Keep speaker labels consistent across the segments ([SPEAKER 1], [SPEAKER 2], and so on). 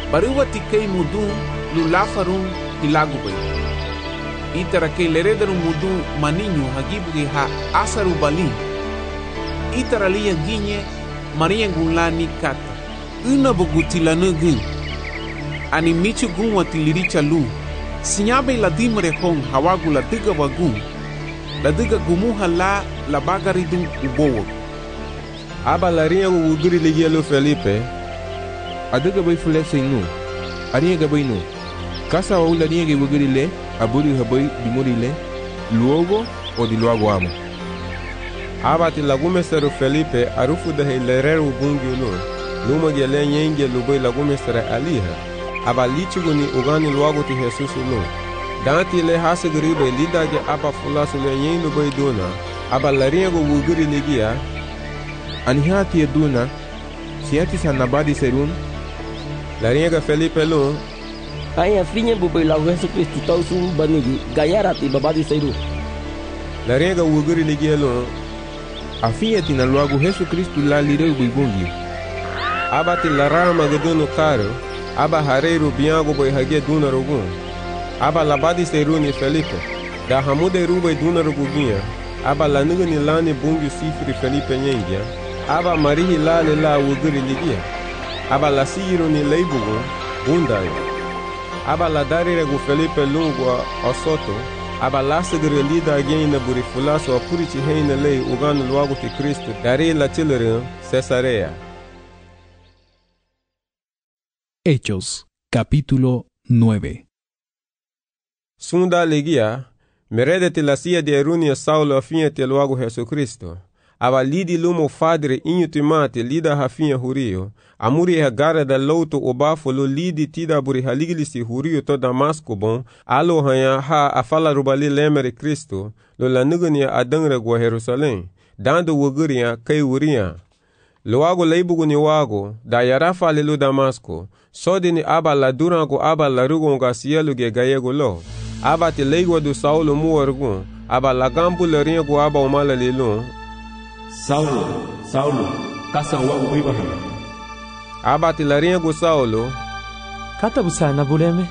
[SPEAKER 1] Baruwa tikei mudun lulafarun hilagubay. Itara kay leredarum mudun maninyo hagibugi ha asaru balin. Itara liya ginye mariang gunlani kata. Una bogutila nugin. Ani michu gun watiliricha lu. Sinyabe la dimre hong hawagu la diga wagun. La diga gumuha la bagaridun ubowo.
[SPEAKER 2] Aba la rinha o uguri ligielo Felipe. Adiga bay fule sinu. Arinha bay no. Kasa wa ula rinha uguri le. Aburi habay dimuri le. Luogo o di luogo amo. Aba ti lagume seru Felipe arufu de heilerer ugungi lo. Luma gele nyenge lubay lagume sere aliha. Aba lichigu ni ugani luogo ti Jesus lo. Danti le hasegribe lida ge aba fula sule nyen lubay dona. Aba la rinha uguri ligia. Anihati eduna, siati sanabadi serun. La rinha Felipe lo.
[SPEAKER 3] Aya finha bubai la Jesus Cristo tau sum banigi gayarati babadi seru.
[SPEAKER 2] La rinha uguri ligia lo. Afia tina luagu Jesus Cristo la lireu buibungi. Aba ti la rama geduno caro. Aba hareiro biango boi hage duna rogun. Aba labadi seruni Felipe. Da hamude rubai duna roguginha. Aba la nigani lani bungi sifri Felipe nyengia. Aba marihi lale la uguri ligia. Aba la siro ni leibugo bundayo. Aba la dari regu Felipe lungwa osoto. Aba la segre lida agena buri fulaso apurichi heina lei uganu luago ti Cristo. Dari la chilere Cesarea.
[SPEAKER 4] Hechos, capítulo 9.
[SPEAKER 2] Sunda ligia. Meredete la sia de erunia Saulo afinha te luago Jesucristo. Aba lidi lumo fadre inhutimate lida hafinha hurio. Amuri hagara da louto obafo lo lidi tida buri haligilisi hurio to Damasco bon. Alo hanya ha afala rubali lemere Cristo. Lo la nugania adangre gwa Jerusalém. Dando wuguria kai uria. Loago leibugu ni wago. Da yarafa lelo Damasco. Sodini aba la durango aba la rugonga sielu ge gayego lo. Aba te leigwa do Saulo muorgun. Aba la gambu le ringo aba umala lelon.
[SPEAKER 5] Saulo, kasa wago Ibrahim.
[SPEAKER 2] Aba ti la ringo Saulo.
[SPEAKER 6] Kata busa na buleme.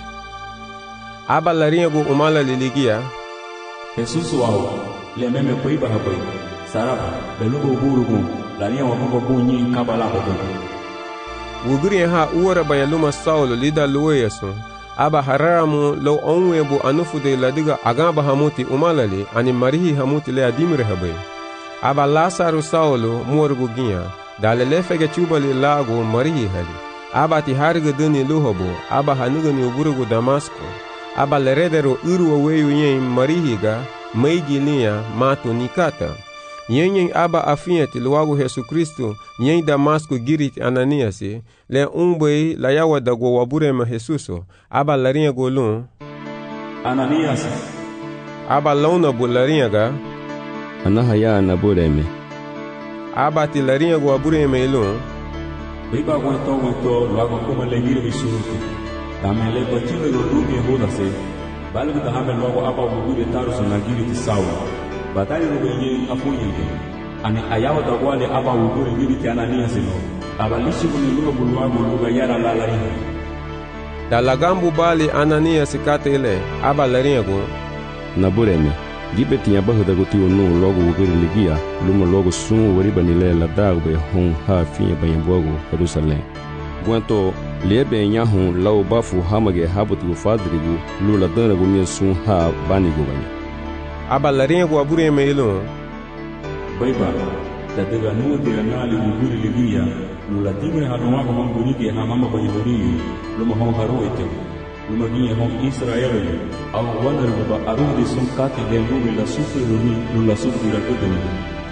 [SPEAKER 2] Aba la ringo umala liligia.
[SPEAKER 5] Jesus wago, le meme po Ibrahim. Saraba, belugo burugun, la rinha wago bunyi kabala hogo.
[SPEAKER 2] Wuguri ha uora bayaluma Saulo lida lueyasun. Aba haramu lo onwebu anufu de ladiga agamba hamuti umalali ani marihi hamuti le adimire habe. Aba Lasaru Saulo muorguginha dalele fege chubali lago marihi hali. Aba ti harga duni luhobo aba hanugani uburugu Damasco. Aba leredero uru weyu yen marihiga meigilinha mato nikata. Yen aba afinhati luago Jesucristo yen Damasco girit Ananiasi le umbei la yawa dago waburema Jesuso aba larinha golun
[SPEAKER 5] Ananias
[SPEAKER 2] aba launa bularinha ga
[SPEAKER 7] anahaya nabureme
[SPEAKER 2] aba ti larinha go waburema ilun
[SPEAKER 5] biba aguentou luago como legiro bisuruto damele batilo lo rumi rodase balgo da hamel luago aba wugure taruso nagiri ti Saulo batali rubenye afunyenge ani ayawa da wale aba wugure ngiri ti Ananias no abalishi kuniluga buluwago luga yara lalarinha.
[SPEAKER 2] Da lagambu bali Ananias kate ile aba larinha go
[SPEAKER 7] nabureme gibe tinha bahu da goti unu logo wugure ligia lumo logo sumu wariba nile la dagbe hon ha finha banyabogo Jerusalém. Guanto lebe nyahun lau bafu hamage habutu fadrigu lula dana gumien sun ha banigo banya.
[SPEAKER 2] Aba larinha go abureme ilon
[SPEAKER 5] baiba da daga nuwa tira nali wuguri ligia lula timre hanuwago mambunike hamama banyaburiyu luma hon haroite luma ginye hon Israeli au wanar buba arudi sun kati lengubi la sufri rumi lula sufri rakuduni.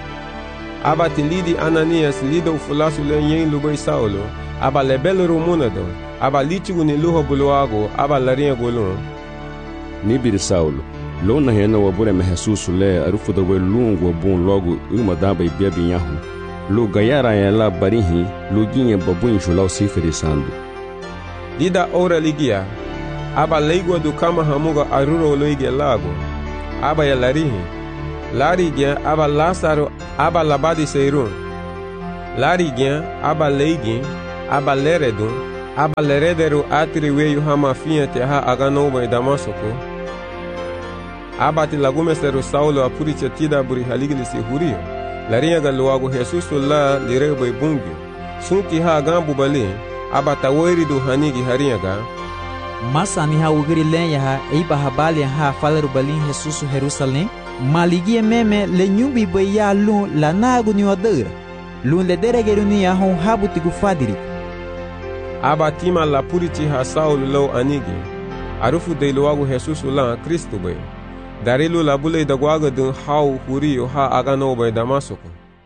[SPEAKER 2] Aba ti lidi Ananias lido ufulasu le yen lubai Saulo aba lebelo rumunado aba lichigu ni luho buluago aba larinha golun
[SPEAKER 7] nibiri Saulo lona hena wabure me Jesus le arufu da we lungo bun logo uma daba e bia binhahu lo gayara ela barihi lo ginha babun chulau sifere sandu
[SPEAKER 2] lida ora ligia aba leigwa do kama hamuga aruro loige lago aba ya larihi larigia aba Lázaro aba labadi seirun larigia aba leigin aba leredun aba lerederu atiri weyu hama fiente ha aganobo e Damasco. Aba ti lagumeseru Saulo apuriche tida buri haligilisi hurio. Larinha galuago Jesus la lirebo e bungio. Sunki ha agambu bali aba taweri du hanigi harinha ga.
[SPEAKER 8] Masani ha ugiri lenha ha eiba habali ha faleru balin Jesus Jerusalém. Maligie meme le nyumbi boya lun la nagu ni odera. Lun le deregeru ni ya hon habuti gufadiri.
[SPEAKER 2] Aba tima la purichi ha Saulo lo anigi. Arufu de luago Jesus la Cristo bay. Darilu la bule da guaga dun hau hurio ha aganobo e Damasco.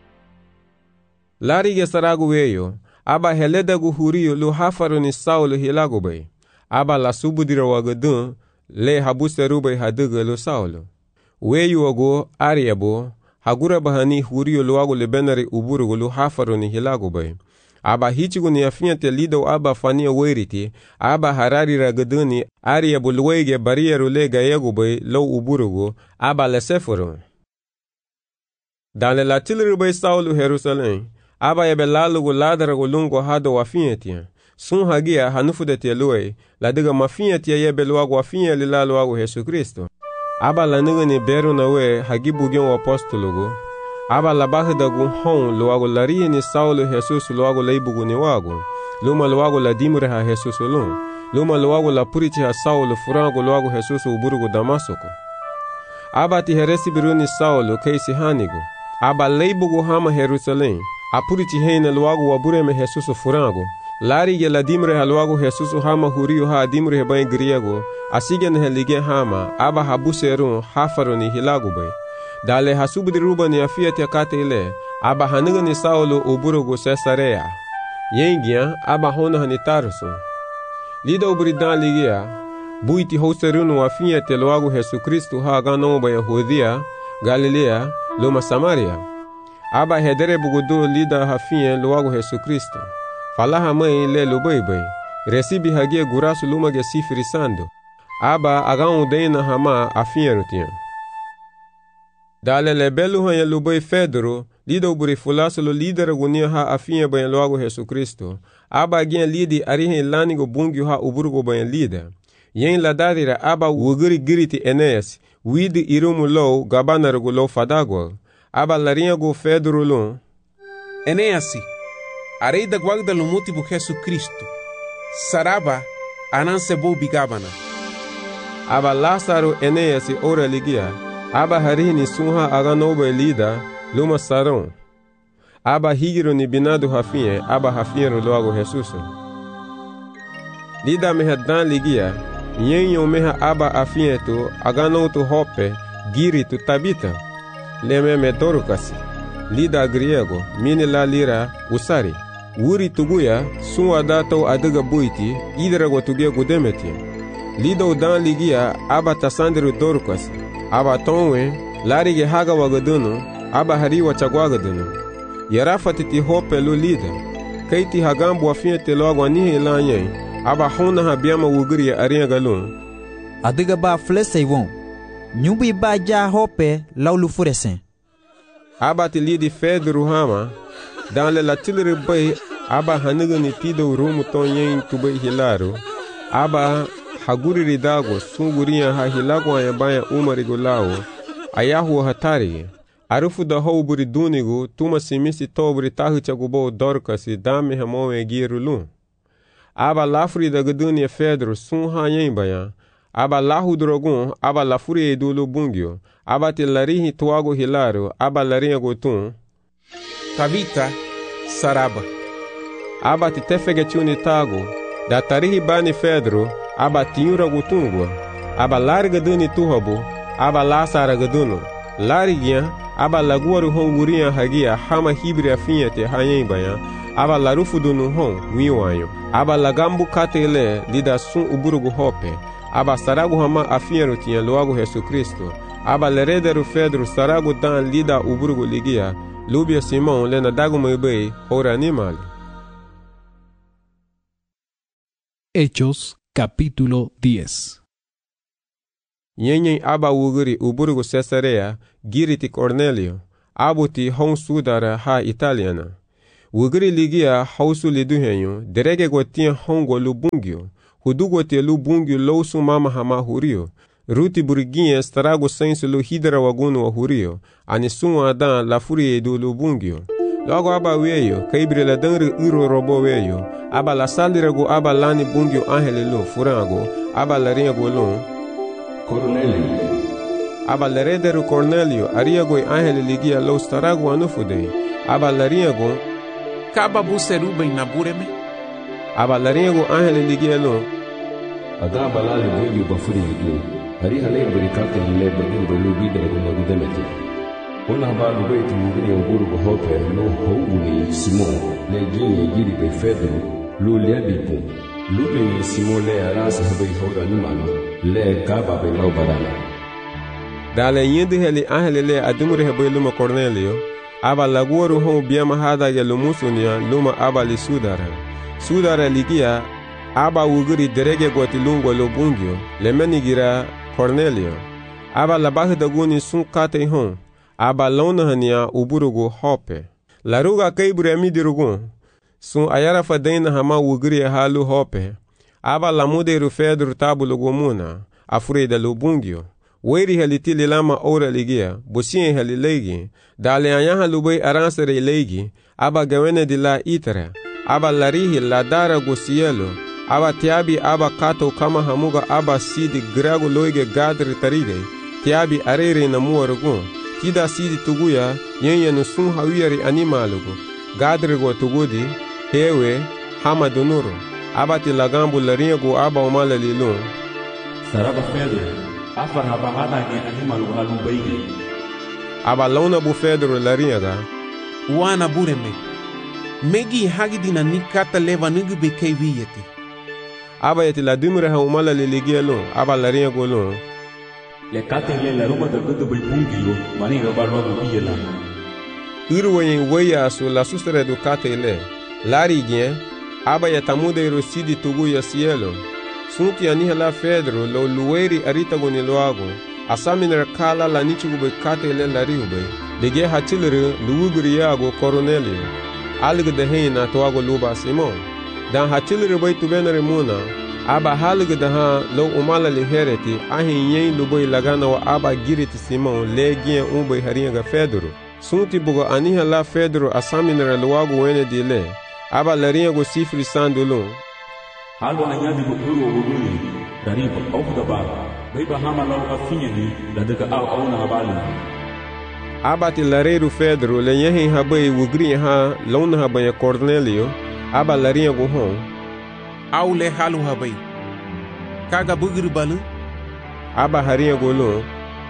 [SPEAKER 2] Larige saragu weyo, aba heledagu hurio lu hafaru ni Saulo hilago bay. Aba la subudira waga dun le habuseru bay haduga lu Saulo. Weyu wago ariabo, hagura bahani hurio lu wago le benari uburugu lu hafaru ni hilago bay. Aba hichigu ni afinyate lido aba fania weriti, aba harari ragaduni, ariabo luwege barieru le gayegu bay lo uburugu, aba le sefuru. Dale la tilru bay Saulo Jerusalém, aba ebe lalugu ladaragu lungo hado wafinyetia. Sun hagia hanufu de teluwe, la diga mafinyetia yebe luagu wafinye lila luagu Jesu Kristo. Aba la niga ni beru na we hagibu gion apostolugu. Aba la bahidagu hon luagu lariye ni Saulo Jesus luagu leibugu ni wagu. Luma luagu la dimure ha Jesus lun. Luma luagu la purichi ha Saulo furangu luagu Jesus uburugu Damasco. Aba ti heresi biru ni Saulo keisi hanigu. Aba leibugu hama Jerusalém. Apurichi heina luagu wabureme Jesus furangu. Lari ye la dimre ha luagu Jesus hama hurio ha dimre he bain griego. Asigen he lige hama. Aba habuserun hafaru ni hilagu bay. Dale hasubudi ruba ni afiate kate ile. Aba haniga ni Saulo uburugu Cesarea. Yengia aba hona hani Tarso. Lida uburidan ligia. Buiti hoserunu afiate luagu Jesu Kristo ha ganoba Yahudia, Galilea, luma Samaria. Aba hedere bugudu lida hafien luagu Jesu Kristo. Falaha mãe le lubeibai. Recibi hagia gurasu luma ge sifrisando. Aba agan udena hama afienrutia. Dale le belu hanya lubai Fedro, lida uburi fulasolo lidera gunia ha afien bayan luagu Jesu Kristo. Aba agien lidi arihen lanigo bungyu ha uburugo bayan lida. Yen ladadira aba wugiri giriti Eneas, widi irumu low gabanarugo low fadagwal. Aba larinha go Fedro lun.
[SPEAKER 1] Eneasi, arei da guarda lumuti bu Jesus Cristo. Saraba, ananse bo bigabana.
[SPEAKER 2] Aba Lázaro Eneasi ora ligia. Aba harini sunha aganoba lida, luma saron. Aba higiro ni binado hafien, aba hafiero logo Jesus. Lida meha dan ligia, yenyo meha aba afieto, aganoto hope, giritu tabita. Leme me dorukasi. Lida griego, mini la lira, usari. Wuri tuguya, sunwa dato adiga buiti, idra gotugia gudemeti. Lida udan ligia, aba tasandiru dorukasi. Aba tonwe, larige haga wagadunu, aba hariwa chagwagadunu. Yarafati ti hope lu lida. Kaiti hagambu afiente logo anihe lanye, aba hona habiama wugiri arinha galun.
[SPEAKER 8] Adiga ba flesei won. Nyumbi ba ja hope laulu furesen.
[SPEAKER 2] Aba ti lidi Fedro hama, dan le la tilre bay, aba haniga ni tido rumu ton yen tubay hilaro. Aba haguri ridago, sunguriya ha hilago ayabaya umarigo lao, ayahu hatari. Arufu da hou buri dunigo, tuma simisi tobri tahuchagubo dorkasi dame hamome girulun. Aba lafri da gadunia Fedro sun ha yen bayan. Aba lahu drogun, aba lafuri edulu bungyo, aba te larihi tuago hilaro, aba larinha gotun.
[SPEAKER 1] Tabita, saraba.
[SPEAKER 2] Aba te tefege chuni tago, da tarihi bani Fedro, aba tiura gotungwa. Aba larga duni tuhabu, aba lasara gaduno. Larigia, aba laguaru honguria hagia, hama hibri afinhete hayen bayan, aba larufu dunu hon, wiwanyo. Aba lagambu katele, lida sun uburugu hope. Aba saragu hama afiero tinha logo Jesus Cristo. Aba lerederu Fedro saragu dan lida uburugu ligia. Lubia Simão lena dagu meibei ora animal.
[SPEAKER 4] Hechos capítulo 10.
[SPEAKER 2] Nyenyen aba wuguri uburugu Cesarea giriti Cornelio. Abuti hon sudara ha italiana. wugri ligia hausu liduhenyo derege gotia hongo lubungyo hudugo te lubungyo lousu mama hama hurio ruti burginye starago sensu lu hidra wagunu wa hurio anisunwa adan la furie du lubungyo logo aba weyo kaibre la dangre uro robo weyo aba la salirego aba lani bungyo angele lu furango aba la riego lu
[SPEAKER 7] Cornelio
[SPEAKER 2] aba la rederu Cornelio ariego angele ligia lo starago anufude aba la riego
[SPEAKER 1] Kaba buseruba inabureme.
[SPEAKER 2] aba la riego angele ligia lu
[SPEAKER 7] Ada balale bungyo bafuri yidu hari hale barikate le badin bolu bidere ko magu demete ona ba lu beit mugri nguru ko hope no houni Simon le gini giri be Pedro lu le bipu lu be Simon le arasa habe hoda ni mano le kaba be no barana
[SPEAKER 2] dale yende heli angele le adumure habe luma Cornelio aba la goro ho biama hada ya lumusunia luma aba li sudara ligia aba wuguri derege goti lungo lo bungyo le menigira Cornelio aba la bahda guni sun kate hon aba lona hania uburugo hope la ruga kaibure amidirugo sun ayara fadaina hama wuguri halu hope aba la muderu Pedro tabulo gomuna afurida lo bungyo weri halitili lama ora ligia bosien halilegi dale anyaha lubai aransere legi aba gawene di la itara aba larihi la dara gosielo aba tiabi aba kato kama hamuga aba sidi grago loige gadri tarige tiabi arere na muwarugo tida sidi tuguya yenye nusun hawiyari animalugo gadri go tugudi hewe hama donuro aba tilagambu lariego aba umala lilun
[SPEAKER 5] Saraba Pedro afar haba hada ge animalugo halu baige
[SPEAKER 2] aba launa bu Pedro lariega
[SPEAKER 1] Wana bureme. Megi hagidina nikata leva nugu bekei wiyeti.
[SPEAKER 2] aba yeti la dumre ha umala liligia lo aba lariego lo
[SPEAKER 5] le kate le la ruma de gudu bai bungyo mani ga balwa go biyela
[SPEAKER 2] irwoyin weya su la sustere du kate le lari gien aba yatamude rosidi tugu ya cielo sunti anihela Pedro lo lueri arita goni loago asaminer kala la nichugu be kate le lari ube lege hatilere luugri yago Cornelio alg de heina toago luba Simon dan hatilere bai tubenere muna aba halg de ha lo umala li hereti ahin yen lubai lagana wa aba giriti Simon legien umbai haringa Pedro sunti bugo anihela Pedro asaminer loago wene dile aba laringa sifri sandulun
[SPEAKER 5] halu anyadi go kuro wuguni dariba ofda ba bai ba hama law afinyani da daga au na bali
[SPEAKER 2] abati lareru Pedro le yehin habai wugri ha launa habai Cornelio aba laringa go hon
[SPEAKER 1] Au le halu habai. Kaga bugiri balu.
[SPEAKER 2] aba haringa go lo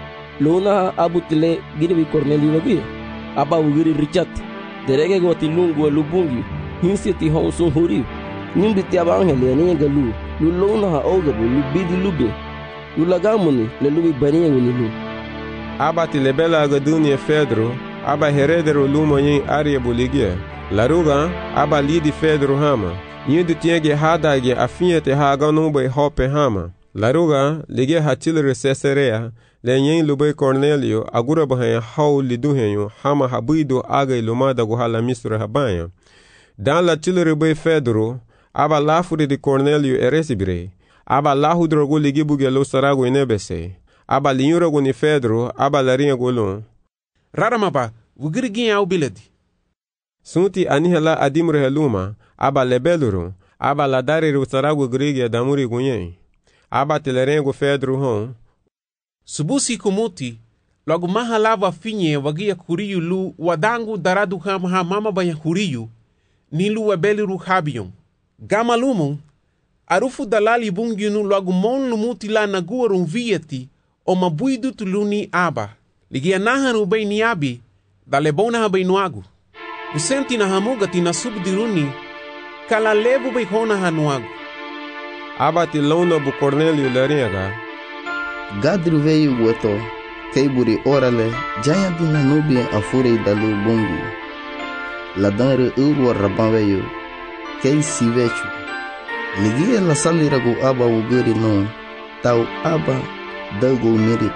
[SPEAKER 3] Luna abutile giribi Cornelio wabi. Aba wugiri Richard. Derege goti lungu lubungi. Hinsiti honsun huri. Nimbiti abangele ni galu. Luna ha ogabu lubidi lubi. Lulagamuni le lubi baniye lu.
[SPEAKER 2] abati le bela gadunia Pedro aba heredero lumo yin arie buligia laruga aba lidi Pedro hama yindu tienge hadage afinyete haga numbe hope hama laruga lige hatilere Caesarea le yin lubai Cornelio agura bahaya hau liduhenyo hama habido aga ilumada guhala misra habaya dan la tilere bai Pedro aba lafuri di Cornelio eresibire aba lahudrogo ligi bugelo sarago inebese aba linyurago ni Pedro aba laringa golon
[SPEAKER 1] Raramaba. Wugiri gin au biladi.
[SPEAKER 2] sunti anihela adimre heluma aba lebeluru aba la dariru sarago grigi damuri gunyen aba telerengo Pedro hon
[SPEAKER 1] Subusi kumuti. Logo maha lava finye wagia kuriyu lu wadangu daradu ha mama baya kuriyu. Nilu wabeliru habiyon. Gama lumon. Arufu dalali bungyunu logo mon lumuti la naguarun vieti. O mabuidu tuluni aba. Ligia naharu bay niabi. Dale bona ha bay nuagu. Usenti na hamuga tina subdiruni. Kala lebu bay hona ha nuagu.
[SPEAKER 2] aba tilona bu Cornelio laringa
[SPEAKER 9] Gadri veio weto, keiburi orale, jaya dina nubia afure dalu bungi. La danre urwa raban veio, kei si vechu. Ligia la saliragu aba uguri no, tau aba dago mirit.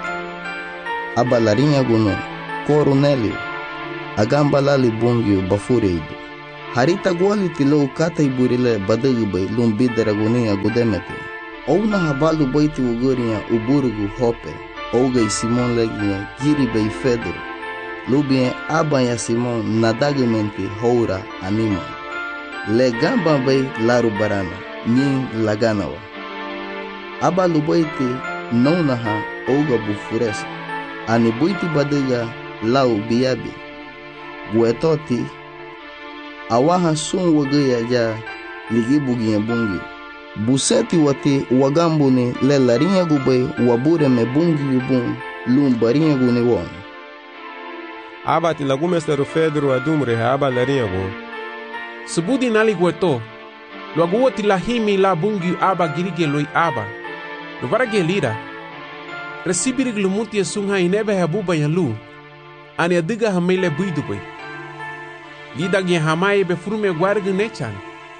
[SPEAKER 9] Aba larinha guno, Cornelio, agamba lali bungi bafure idu. Harita gwali tilo kata iburile badagu bay lumbidara gunia gudemete. Ouna habalu baiti ugoria uburugu hope. Ouga Simon legia giri bay Pedro. Lubien abaya Simon nadagamente houra anima. Le gamba bay laru barana. Nyin laganawa. Abalu baiti naunaha ouga bufuresa. Ani baiti badaga lau biabi. Guetoti awaha sun wagaya ja ligi bugiya bungi. Buseti wati wagambuni le larinya gubay wabure me bungi yubun lum barinya gune won.
[SPEAKER 2] Aba ti lagume seru Pedro adumre ha aba larinya gu.
[SPEAKER 1] Subudi nali gueto. Luaguo ti lahimi la bungi aba girige loi aba. Luvarage lira. Recibirig lumuti sunha inebe habuba yalu. Ani adiga hamele buidu bay. Lida gye hamaye be furume guargu nechan.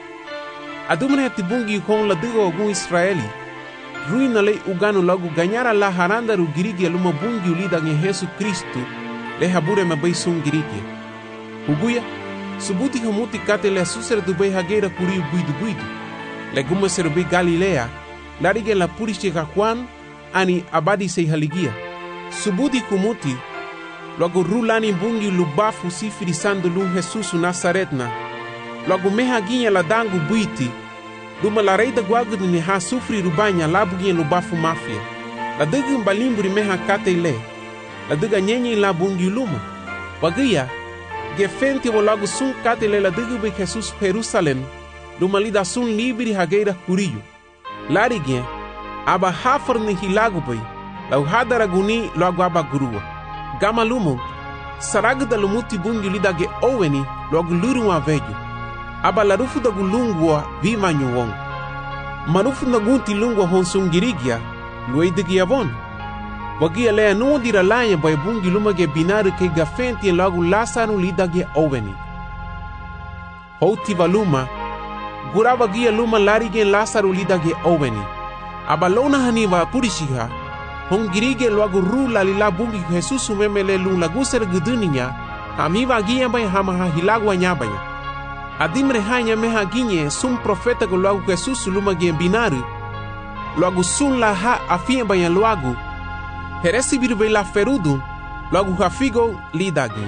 [SPEAKER 1] Adumre tibungi kon la digo ogun Israeli. Ruina le uganu lagu ganyara la haranda ru girige luma bungi ulida gye Yesu Kristu le habure me bay sun girige. Uguya subuti hamuti kate le susere du bay hagera kuriu buidu. Le gume seru bay Galilea larige la purishe kakwan ani abadi sei haligia. Subuti kumuti logo rulani bungi lubafu sifiri sandu lu Jesus Nazaretna. Logo meha ginha la dangu buiti. Duma la reida guagu ni ha sufri rubanya labu ginha lubafu mafia. La diga mbalimburi meha kate ile. La diga nyenye la bungi luma. Wagia gefenti wo logo sun kate ile la diga be Jesus Jerusalem. Duma lida sun libiri hageira kuriyo. Lari ginha aba hafar ni hilagu bay. La uhadara guni logo aba gurua. Gama lumo, saragda lumuti bungi lidage oweni logo luruma vejo. Aba larufu da gulungwa vima nyuwong. Marufu da gunti lungwa honsungirigia, luidigia von. Wagia lea nuodira lanya bay bungi lumage binaru ke gafenti logo lasanu lidage oweni. Houti valuma, gura wagia luma larige lasaru lidage oweni. Aba lona haniva purishiha, hongirige logo rula lila bungi Jesus memele lu laguser guduninya hamiva ginye bay hama hilagwa nyabanya adimre hanya meha ginye sum profeta go logo Jesus luma gen binaru logo sun la ha afien banya logo heresi birbe la ferudu logo hafigo lidagi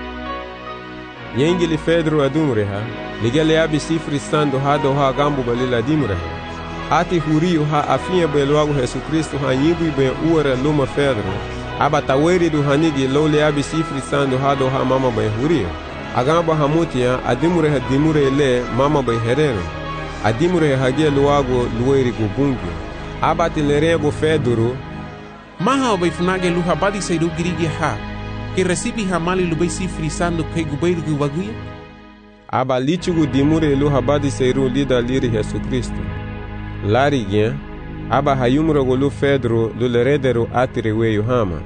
[SPEAKER 2] Yengili Pedro adumre ha ligele abi sifri sando hado ha gambu balila dimre ha. Ati huriu ha afinha be logo Jesus Cristo ha yibu be uara luma Pedro. Aba taweri du hanigi lole abi sifri sando hado ha mama be huriu. Agamba hamutia adimure ha dimure le mama be herero. Adimure ha ge logo lueri go bungi. Aba tilerego Pedro.
[SPEAKER 1] Maha be funage lu habadi seidu girige ha. Que recibi hamali lu be sifri sando ke gubeiru gu waguya.
[SPEAKER 2] Aba lichugu dimure lu habadi seiru lida liri Jesus Cristo. Lariguinha, aba hayumro golu Pedro do leredero atireweyo hama.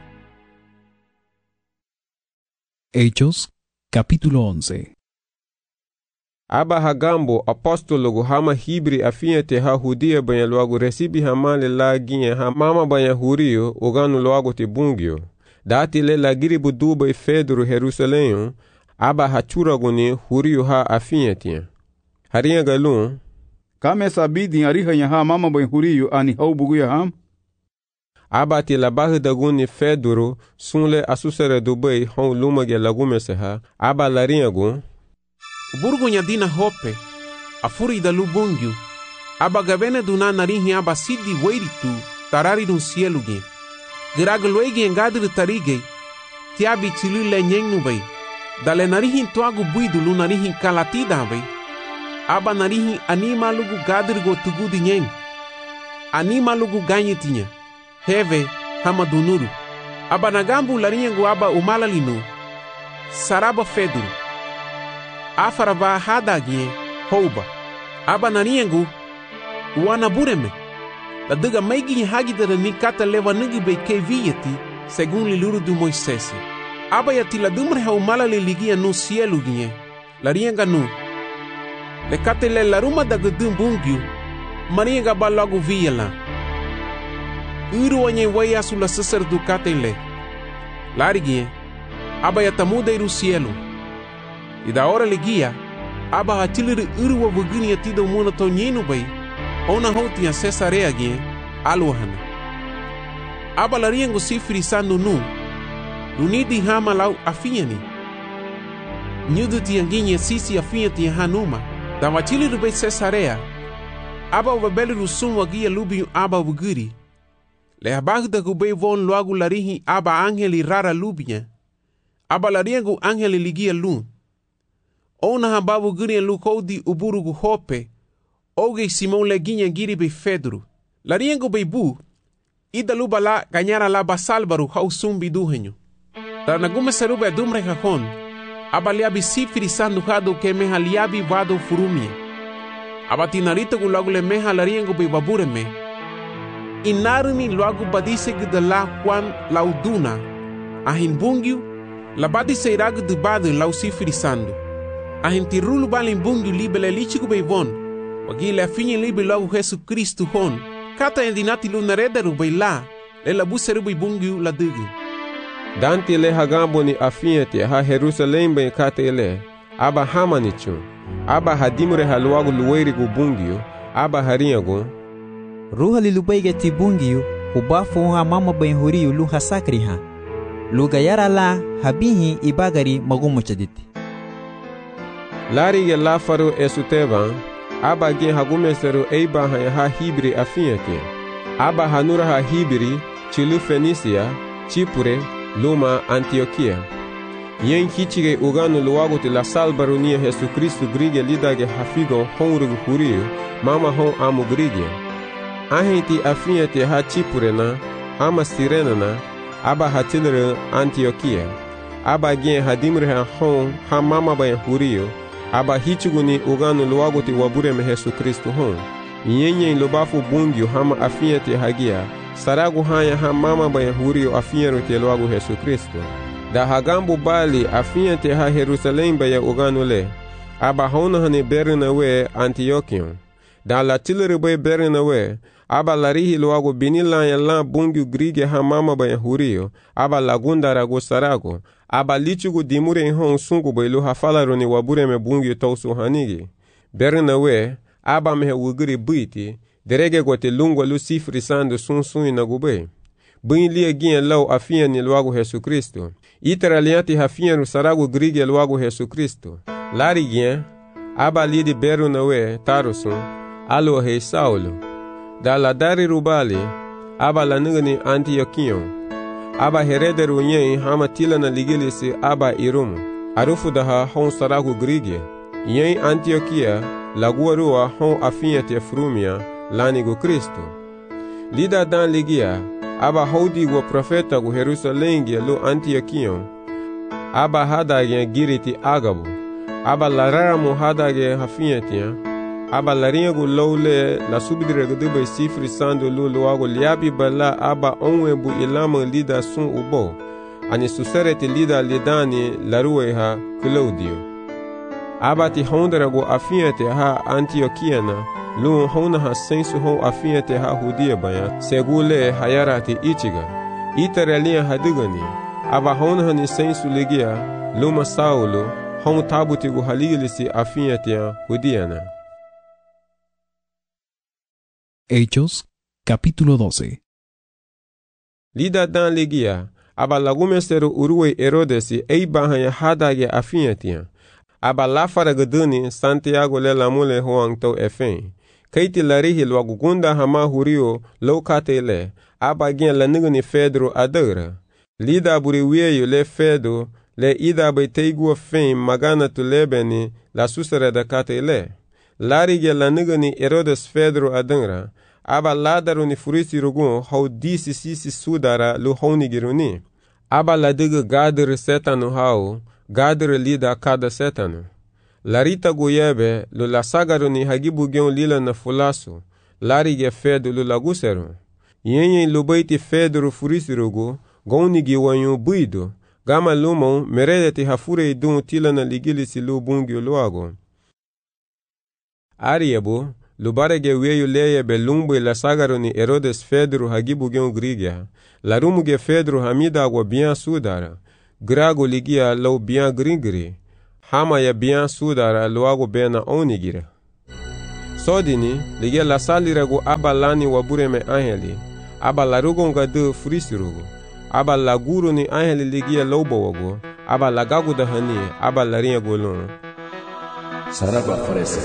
[SPEAKER 4] Hechos, capítulo 11.
[SPEAKER 2] Aba hagambo apóstolo go hama hibri afinha te ha judia banha logo recibi hamale laguinha ha mama banha hurio ogano logo te bungio. Dati le lagiri buduba e Pedro Jerusalém, aba hachura goni hurio ha afinha tinha. Harinha galun,
[SPEAKER 10] Kame sabidi ariha yaha mama ben huriyo ani hau buguya ham?
[SPEAKER 2] Aba ti la barra da guni Pedro sunle asusere dubai hon lumage lagume seha. Aba larinha gun.
[SPEAKER 1] Burgunya dina hope. Afuri da lubungyu. Aba gavene duna narihi aba sidi weiritu tarari dun cielo gen. Giragloegi engadri tarige. Tiabi chilule nyengnu bay. Dale narihin tuagu buidu lu narihin kalatida bay. Aba narihin anima lugu gadrigo tugudi nyeng. Anima lugu ganyitinha. Heve hama dunuru. Aba nagambu laringo aba umalalinu. Saraba Pedro. Afarava hadagie houba. Aba naringo wanabureme. La diga meigi hagidara ni kata leva nigi be kevieti segundo livro de Moisés. Aba ya tila dumre ha umalali ligia no cielo gie. Laringa nu. Le katele la ruma da gudum bungyu. Maringa ba logo via lá. Uru onye waya sula sasar do katele. Lariguinha. Aba ya tamuda iru cielo. E da hora ligia. aba hatilir irwa vugini atido muna to nyinu bay ona hoti ya Cesarea gien alwahana aba lariengo sifri sandu nu lunidi hama lau afiani nyudu tianginye sisi afiati hanuma da watilir bay Cesarea aba wabeli rusum wagia lubi aba wugiri le habagda gubay von luagu larihi aba angeli rara lubia aba lariengo angeli ligia lu ona hababu giri lu kodi uburugu hope oge Simon leginha giri be Fedro lariengo be bu ida luba la ganyara la basalbaru hausumbi duhenyo tana gume serube dumre kakon aba liabi sifiri sandu hado ke meha liabi vado furumia aba tinarito gulagu le meha lariengo be babureme inarni luagu badise gida la Juan lauduna ahin bungiu la badise iragu de badu lau sifiri sandu ahin tirulu balin bungiu libele lichigu be von wagile afinye libe logo Jesu Kristu hon kata endinati lunarederu be la le la buseru be bungiu la dugu
[SPEAKER 2] Danti le hagambo ni afiete ha Jerusalem be kata ele aba hamanichu aba hadimure haluagu luweri gu bungiu aba hariagu
[SPEAKER 8] ruha lilubaige ti bungiu ubafu ha mama ben huriu lu hasakri ha lu gayara la habihi ibagari magumo chaditi
[SPEAKER 2] lari ge la faru esutevan aba gen hagumeseru eiba ha hibri afiete aba hanura ha hibri chilu Fenisia Chipure luma Antioquia yen kichige uganu luagu ti la salbarunia Jesu Kristu grige lidage hafigo honrugu huriu mama hon amu grige ahenti afiete ha Chipure na ama Sirena na aba hatilere Antioquia aba gen hadimre ha hon ha mama bayan huriu aba hichuguni uganu luagu ti wabureme Jesu Kristu hon yenye lubafu bungiu hama afiete hagia saragu haya ha mama bayan huriu afiero te luagu Jesu Kristu da hagambu bali afiete ha Jerusalem baya uganu le aba hona hane Bernawe Antiochion da latilere bay Bernawe aba larihi luagu binila ya la bungiu grige ha mama bayan huriu aba lagunda ragu saragu aba lichugu dimure hon sungu bay lu hafalaro ni wabureme bungiu tausu hanigi Bernawe aba mehe wugiri buiti derege gote lungwa lu sifri sandu sun na gube buin lia gien lau afia ni luagu Jesu Kristu itara lianti hafia nu saragu grige luagu Jesu Kristu lari gien aba lidi Bernawe tarusun alo he Saulo da la dari rubali aba la nugani Antiochion aba herederu nyen hama tilana ligilisi aba irumu arufu daha hon saragu grige yen Antioquia laguarua hon afiete frumia lanigo Kristu lida dan ligia aba hodi go profeta gu Jerusalem lu Antiochion aba hadage giriti agabu aba lararamu hadage hafiete aba laringu lowle la subidire gudube sifri sandu lu luago liabi bala aba onwebu ilama lida sun ubo ani suserete lida lidani larueha Claudio aba ti honderago afiete ha Antiochiana lu hona ha sensu hon afiete ha hudia baya segule hayarati ichiga itarelia hadigani aba hona hani sensu ligia luma Saulo hon tabutigu haligilisi afiete hudiana.
[SPEAKER 4] Hechos, capítulo 12.
[SPEAKER 2] Lida dan ligia aba lagumeseru uruwe Herodesi eibahanya hadage afiete aba lafara gaduni Santiago le lamule hoang to efen kaiti larihi lwagugunda hama hurio lokate le aba gen la nigani Fedro adara lida buri wieyo le Fedo le ida bay teigu fen magana tu lebeni la susere da kate le lari ge la nigani Herodes Fedro adara aba ladaru ni furisi rugun hau disi sisi sudara lu hauni giruni aba la diga gadir setanu hau gadir lida kada setanu larita goyebe lu la sagaru ni hagibu gion lila na fulasu lari ge Fedo lu laguseru yenye lubaiti Fedro furisi rugu goni gi wanyu buido gama lumon meredeti hafure idun tila na ligilisi lu bungi luago ariebo lubarege weyu leye belumbu la sagaru ni Herodes Fedro hagibu gion grigia larumu ge Fedro hamida agwa bien sudara grago ligia lau bien grigri hama ya bian sudara luago bena onigira. Sodini ligia la salirago aba lani wabureme angeli, aba la rugonga de frisirugo, aba la guru ni angeli ligia lobowago, aba la gagu da hani, aba la rinha golon.
[SPEAKER 11] Saraba farese.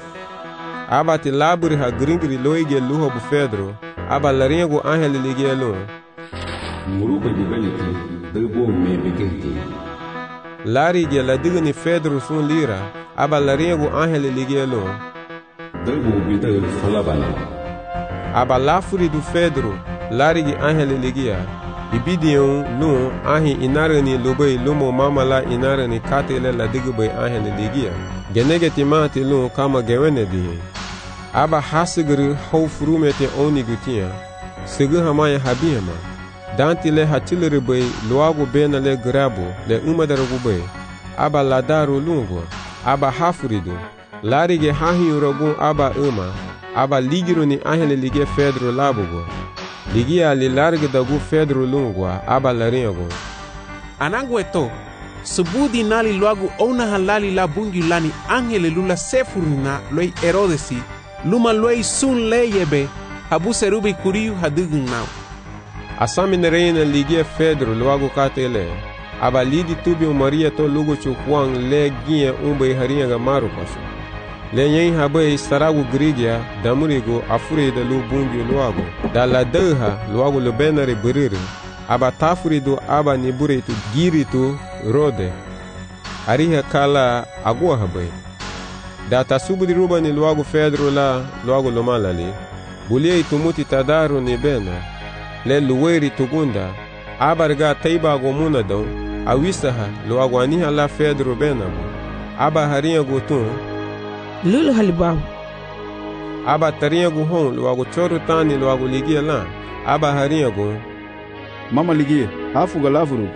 [SPEAKER 2] Aba ti laburi ha gringri loige luha bu Pedro, aba la rinha go angeli ligia lon.
[SPEAKER 11] Muruba di beliti, debo me begenti.
[SPEAKER 2] Lari ge la digni Pedro sun lira, aba la rinha go angeli ligia lon.
[SPEAKER 11] Debo bidal falabana.
[SPEAKER 2] Aba lafuri du Pedro, lari ge angeli ligia. Ibidion lun ahi inarani lubay lumo mamala inarani katele la digubay angeli ligia. Genegeti mati lun kama gewene dihi. Aba hasigri hau frumete oni gutia. Sigu hamaya habiyama. Danti le hatilere bay luago bena le grabo le umadaragu bay. Aba ladaru lungo. Aba hafuridu. Larige hahi uragun aba aba ligiru ni angeli ligia Pedro labugo. Ligia li large dagu Pedro lungwa aba laringo.
[SPEAKER 1] Anangueto, subudi nali luagu ona halali la bungi lani angele lula sefurina loi Herodesi, luma loi sun leyebe, habu serubi kuriu hadugun nau.
[SPEAKER 2] Asamine reina ligia Pedro luagu katele, aba lidi tubio Maria to lugo chukwang le gie umbe haringa maru paso. Le yen habe saragu grigia damurigo afure da lu bungi luago da la deha luago le benare buriri aba tafurido aba niburitu giritu rode ariha kala agua habe da tasubudi ruba ni luago Pedro la luago lomalali bulie tumuti tadaru ni bena le luweri tugunda abarga taiba gomuna don awisaha luago aniha la Pedro bena aba haringa gutun
[SPEAKER 12] lulu halibahu.
[SPEAKER 2] Aba tarinha gu hon luago choro tani luago ligia la. Aba harinha gu
[SPEAKER 10] mama ligia hafu galavuru.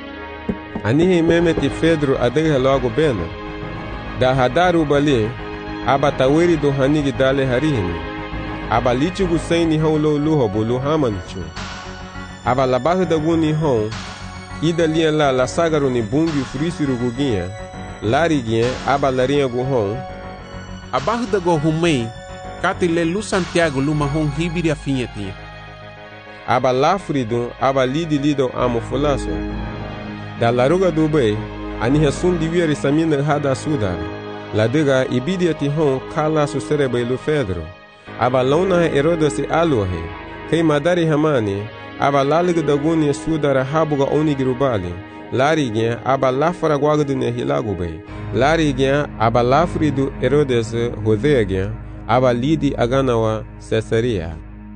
[SPEAKER 2] Anihi memeti Pedro adegha luago bena. Da hadaru bali aba taweri do hanigi dale harihini. Aba lichu gu saini hon lo luho bulu hamanichu. Aba labahu da guni hon ida lia la sagaru ni bungi frisiru guginha. Lari ginha aba larinha gu hon
[SPEAKER 1] abajo da go humei, katile lu Santiago luma hon hibiri a finhetinha.
[SPEAKER 2] Aba lafrido, aba lido amo fulaso. Da laruga do bay, aniha sun divieri samina hada sudar. La diga ibidia ti hon kala su serebe lu Pedro. Aba launa Herodes aluhe, kei madari hamani, aba laliga da guni sudara habuga onigirubali. Larigien aba lafara guagdune hilagu bay. Larigien aba lafridu Herodes Hodeagien aba lidi aganawa Caesarea.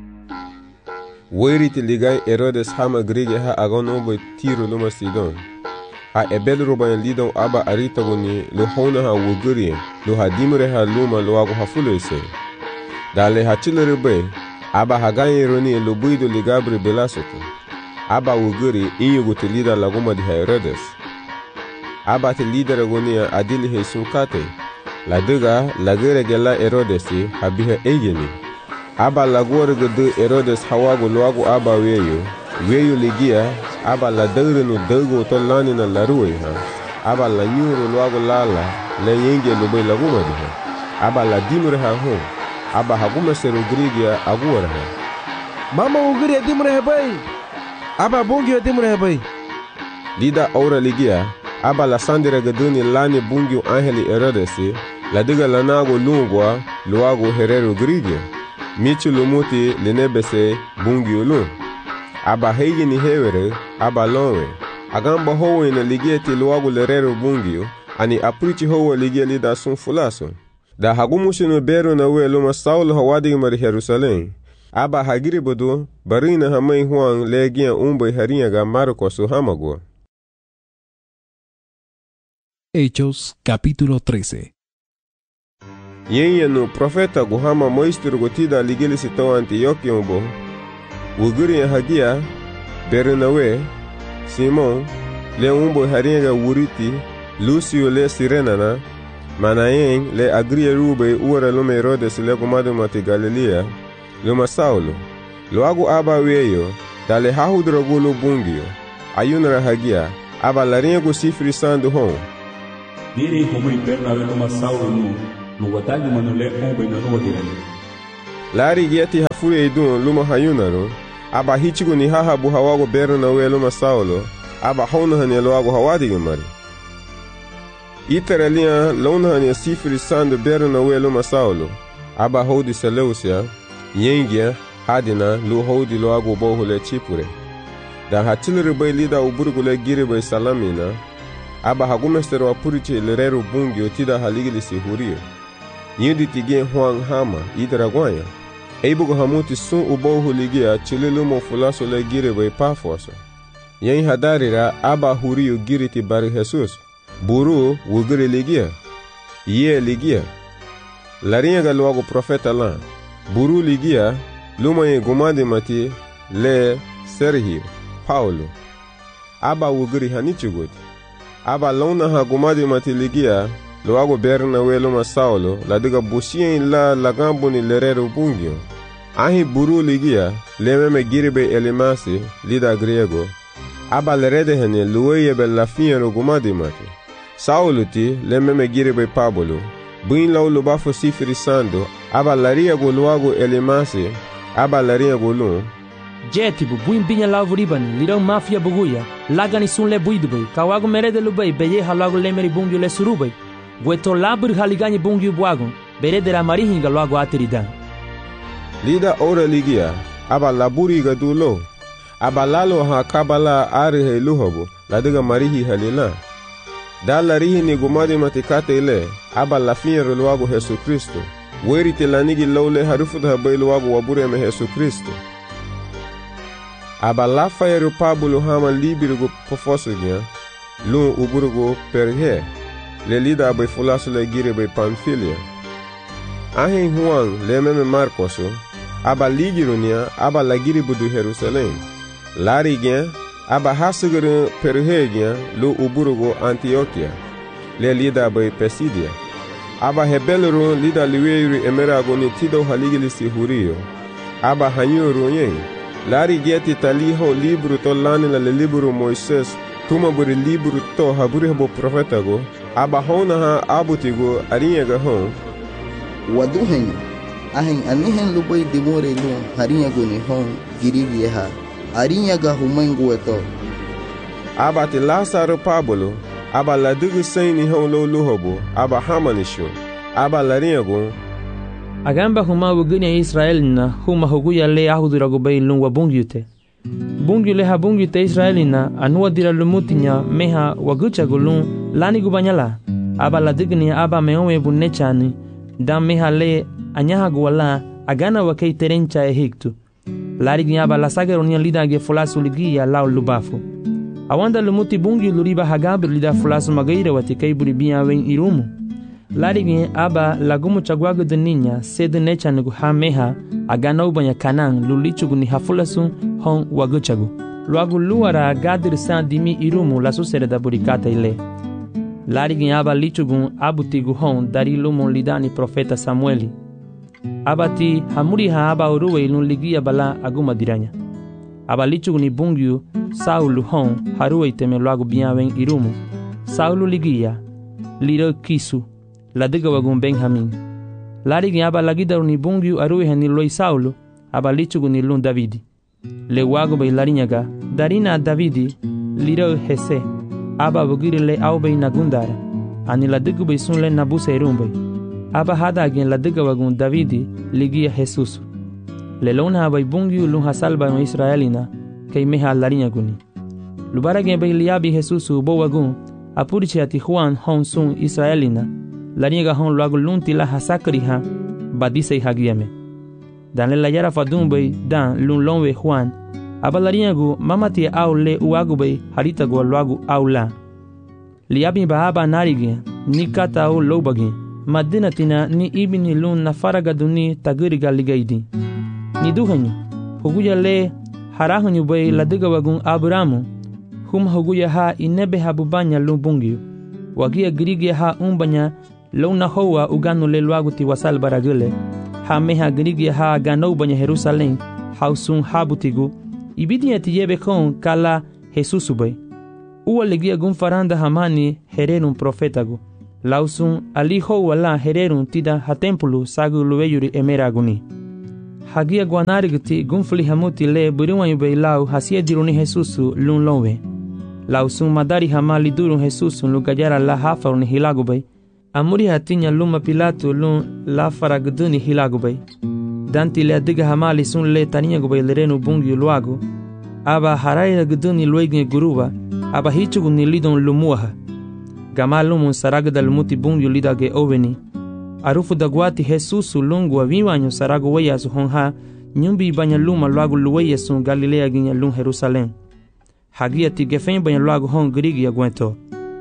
[SPEAKER 2] Weriti ligai Herodes hama grige ha aganobo tiro luma Sidon. Ha ebel rubayan lidon aba arita guni lo hona ha wugurien lo ha dimre ha luma lo agu ha fulese. Dale ha chilere bay aba hagayin roni lo buido ligabri belasoto. Aba wuguri inyugu te lida laguma di Herodes. Aba te lida ragonia adili he sunkate. La diga lagere gela Herodesi habiha egeni. Aba lagore de Herodes hawagu luagu aba weyo ligia aba la dagre dago to lani na laruwe ha. Aba la nyuru luagu lala le yenge lubay laguma di ha. Aba la dimure ha hon. Aba haguma seru grigia aguara ha.
[SPEAKER 3] Mama wuguri dimure ha bay. Aba bungio dimure ha bay.
[SPEAKER 2] Lida aura ligia aba la sandira gaduni lani bungio angeli Herodesi la diga lanago lungwa luago herero grigia. Michi lumuti linebese bungio lun. Aba heigi ni hewere aba lonwe. Agamba howe na ligieti luago lerero bungio ani aprichi howe ligia lida sun fulaso. Da hagumushi no bero na we luma Saulo hawadi mari Jerusalem. Aba hagiri bodo barina hamai huang legia umbe harinha ga Marcos hamago.
[SPEAKER 4] Hechos capítulo 13.
[SPEAKER 2] Yenye no profeta guhama moistur gotida ligili sito Antioquia bo. Wuguri hagia Bernawe Simon le umbo harinha ga wuriti Lucio le Sirenana Manayen le agria rube ura lume Herodes le gumado mati Galilea luma Saulo luagu aba weyo dale hahudrogulo bungio ayunra hagia aba larinha go sifri sandu hon
[SPEAKER 5] Dere homoi Bernabe numa Saulo no watagi manule ombe na no wadirani.
[SPEAKER 2] Lari giati hafure idun luma hayunaro, aba hichigu ni haha buhawago Bernabe luma Saulo, aba honahani loago hawadi mari. Iteralia lonahani sifri sando Bernabe luma Saulo, aba hodi Seleucia, yengia hadina lu hodi loago bohule chipure. Dan hatilere bai lida uburgule gire bai salamina, aba hagumestero apuriche lerero bungi otida haligili sihurio. Yudi tige huang hama idragwanya. Eibugo hamuti sun ubohu ligia chililumo fulaso le gire bai pafoso. Yen hadarira aba hurio giriti bari Jesus. Buru wugiri ligia. Ye ligia. Larinha galuago profeta lan. Buru ligia luma ye gumadi mati le Sergio Paulo. Aba wugiri hanichugoti. Aba lona ha gumadi mati ligia loago Bernabe luma Saulo la diga busien la lagambo ni lerero bungio. Ahi buru ligia lememe giribe elimasi lida griego. Aba lerede hene luweye be la fiero gumadi mati. Saulo ti lememe giribe Pablo. Buin lau lubafo sifiri sando. Aba laria go luago elimasi. Aba laria go lun.
[SPEAKER 6] Jetibu buin binya lau ribani lirão mafia buguya. Lagani sun le buidubei. Kawago merede lubei beye halago lemeri bungio le surubei. Gueto labur haligani bungio buagon. Beredera marihinga loago atiridan.
[SPEAKER 2] Lida ora ligia. Aba laburi gadulo. Aba lalo ha kabala arihe luhobo. Ladiga marihi halila. Da larihi ni gumadi matikate ile. Aba lafiero loago Jesu Kristo. Weri te lanigi lole harufuta habai loago wabure me Jesu Kristo. Aba lafaero Pablo hama libirugo pofosugia. Lun uburugo perhe. Le lida abai fulaso le gire bai Pamfilia. Ahen Juan le meme Marcoso. Aba ligirunia aba la gire budu Jerusalem. Lari gen aba hasuguru perhe gen lu uburugo Antioquia. Le lida abai Pesidia. Aba hebeluru lida liweiri emerago ni tido haligili sihurio. Aba hanyuru yen. Lari geti taliho libru to lanila le libru Moises. Tuma buri libru to haburi habo profetago. Aba hona ha abutigo arinyaga hon.
[SPEAKER 9] Waduhen. Ahen anihen lubai dimore lun harinyago ni hon girivye ha. Arinyaga humengu eto.
[SPEAKER 2] Aba ti Lazaro Pablo. Aba ladugu saini hon lo luhobo. Aba hamanisho. Aba larinyago.
[SPEAKER 6] Agamba huma wuguni Israelina huma huguya le ahudurago bai lun wa bungyute. Bungyule ha bungyute Israelina anua dira lumutinya meha wagucha gulun lani gubanyala. Aba ladigni aba meome bunechani dan meha le anyaha guwala agana wakei terencha ehiktu. Larigi aba la sagaronia lida ge fulasu ligia lao lubafu. Awanda lumuti bungyu luriba hagabir lida fulasu magaira watikei buribia wen irumu. Larigi aba lagumu chagwago de niña sede nechanugu ha meha agana ubanya kanang lulichugu ni hafulasu hon waguchagu. Luagu luara gadir san dimi irumu la susere da burikata ile. Larigi aba lichugu abutigu hon dari lumu lidani profeta Samueli. Abati hamuri ha aba uruwe ilun ligia bala aguma diranya. Aba lichugu ni bungyu Saulu hon haruwe iteme luagu biawen irumu. Saulu ligia liro kisu ladiga wagun Benjamin. Larigi aba lagida ni bungyu aruwe hani loi Saulo. Aba lichugu ni lun Davidi. Le wago bai larinyaga darina Davidi liro Hese. Aba wugiri le aubei nagundara. Ani ladigu bai sun le nabuse irumbei. Aba hada agin ladiga wagun Davidi ligia Jesus. Le lona abai bungyu lun hasalba no Israelina kei meha larinyaguni. Lubara gen bai liabi Jesus ubo wagun apuriche ati Juan hon sun Israelina. Larinyaga hon luagu lun tila hasakri ha badisei hagiame. Dan le layara fadun bai dan lun lonwe Juan. Aba larinyagu mamati au le uagu bai harita go luagu au la. Liabi ba aba narigi ni kata au lobagi. Madina tina ni ibini lun na faragaduni tagiriga ligaidi. Ni duhanyu. Huguya le harahanyu bai ladiga wagun Abramu. Hum huguya ha inebe habubanya lun bungyu. Wagia girigia ha umbanya luna hoa uganu le luagu ti wasal baragule. Ha meha girigia ha gano banya Jerusalem. Hausun habutigu. Ibidi ati yebe kon kala Jesus bai. Uwa legia gun faranda hamani hererun profetagu. Lausun ali ho wala hererun tida hatempulu sagu luweyuri emeraguni. Hagia guanarigti gunfli hamuti le buriwanyu lau hasia diruni Jesusu lun lowe. Lausun madari hamali durun Jesusu lugajara la hafaruni hilagubay. Amuri hatinya luma Pilato lun la faragduni hilagubay. Danti le adiga hamali sun le tania gubay lerenu bungi luago. Aba harai gduni luegne guruba. Aba hichuguni lidon lumuaha. Gamalumun saragda lumuti bungi lidage oveni. Arufu dagwati Jesusu lungu aviwanyo sarago weya su honha. Nyumbi banya luma luago luweya sun Galilea ginya lun Jerusalem. Hagia ti gefen banya luago hon grigi aguento.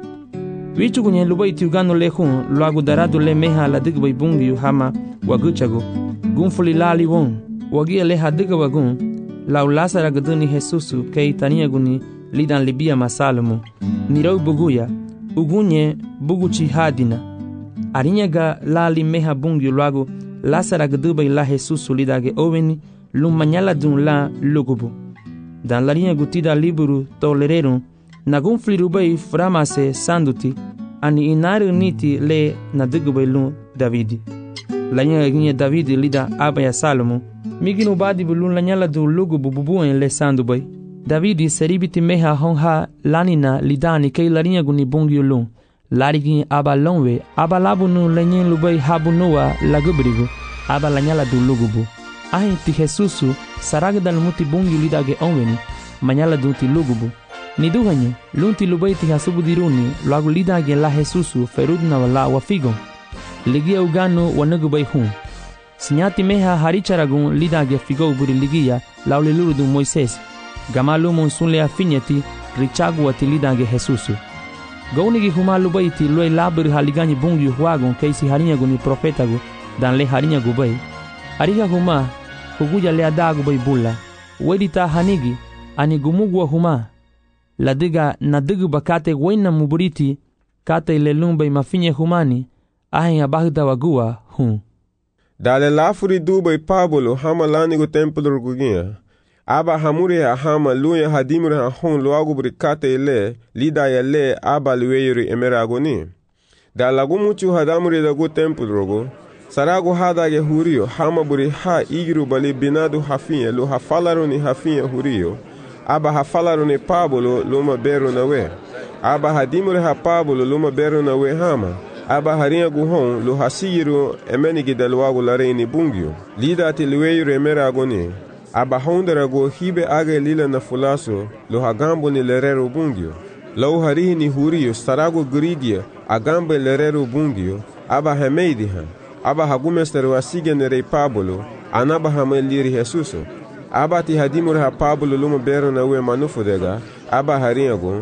[SPEAKER 6] Wichu kunye lubay tiugano le hun luago darado le meha la digbay bungi hama waguchago. Gunfuli lali won. Wagia le hadiga wagun. Lau lasara gaduni Jesusu kei tania guni lidan libia masalomu. Nirau buguya. Ugunye buguchi hadina. Arinyaga lali meha bungi luago lasara gadubay la Jesusu lidage oveni lumanyala dun la lugubu. Dan larinha gutida liburu tolererun nagun flirubay framase sanduti ani inaru niti le nadigubay lun Davidi. Lanya ginye Davidi lida abaya Salomo miginu badi bulun lanyala du lugubu bubuen le sandubay. Davidi seribiti meha honha lanina lidani kei larinha guni bungi lun. Larigin aba lonwe aba labunu lenyen lubay habunua lagubrigu aba lanyala du lugubu. Ahin ti Jesusu saragdal muti bungi lidage onweni manyala du ti lugubu. Niduhanyo lunti lubay ti hasubu diruni luagu lidage la Jesusu ferudna wala wafigon. Ligia ugano wanagubay hun. Sinyati meha haricharagun lidage figo buri ligia lauliluru du Moises. Gamalumun sunle afinyati richagu ati lidage Jesusu. Gaunigi huma lubay ti lue labur haligani bungi huagon keisi harinha guni profetago dan le harinha gubay. Ariga huma huguja le adagu bay bulla. Wedita hanigi ani gumugwa huma. Ladiga nadigu bakate wena muburiti kate le lumbay mafinye humani ahin abagda wagua hun.
[SPEAKER 2] Dale lafuri dubay Pablo hama lanigo templo rugugia. Aba hamuri hama luya hadimuri hon luagu brikate ile lida ya le aba luweyuri emeragoni. Da lagu muchu hadamuri dagu templo rogo. Sarago hadage hurio hama buri ha igiru bali binadu hafinye lu hafalaruni hafinye hurio. Aba hafalaruni Pablo luma beru nawe. Aba hadimuri ha Pablo luma beru nawe hama. Aba harinha guhon lu hasiyiru emenigi dalwagu lareini bungyo. Lida ati luweyuri emeragoni. Aba honderago hibe age lila na fulaso lo hagambo ni lerero bungyo. Lau harihi ni hurio sarago gridia agambe lerero bungyo. Aba hameidiha. Aba hagumesteru asige nerei Pablo. Anaba hameliri Jesuso. Aba ti hadimur ha Pablo luma bero na ue manufodega. Aba harinhago.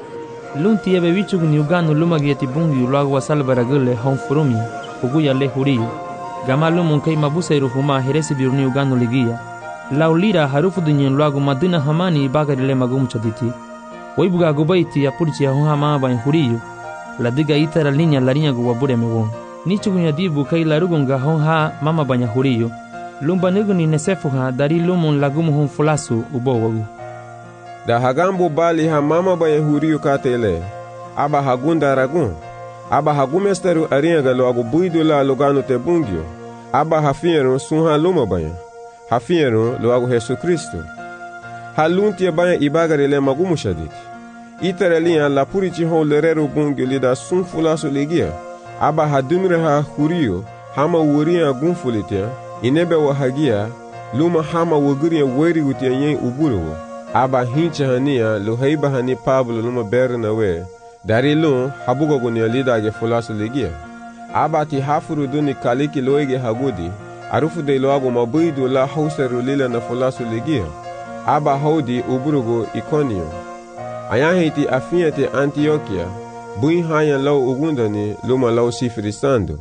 [SPEAKER 6] Lunti ebe wichugu ni ugano luma gieti bungyo luago wasalbaragule honfurumi. Huguya le hurio. Gamalumun kei mabuseiru huma heresi biruni ugano ligia. Laulira harufu dunyen luagu madina hamani bagarile magumchaditi. Waibuga gubaiti ya purchi ya honhama bain huriyo. Ladiga itara linya larinha guwabure mewon. Nichugunya dibu kai larugunga honha mama banya huriyo. Lumba niguni nesefuha dari lumun lagumu hon fulasu ubowagu.
[SPEAKER 2] Da hagambo bali ha mama banya huriyo katele. Aba hagunda ragun. Aba hagumesteru arinha luagu buidu la lugano te bungyo. Aba hafiero sunha luma banya. Hafiero luagu Jesu Kristo. Halunti banya ibagarile magumushaditi. Itaralia la purichi hon lerero bungyo lida sunfulasu ligia. Aba hadumire ha hurio hama wuria gunfulitia. Inebe wa hagia luma hama wuguria weri utia yen uburo. Aba hincha hania luhaiba hani Pablo luma berna we. Dari lun habugo gunia lida ge fulasu ligia. Aba ti hafuru duni kaliki loege hagudi. Arufu de loago mabuidu la hauseru lila na fulasu ligia. Aba haudi uburugo Iconio. Ayahiti afiate Antioquia. Bui haya lau ugundani luma lau sifrisando.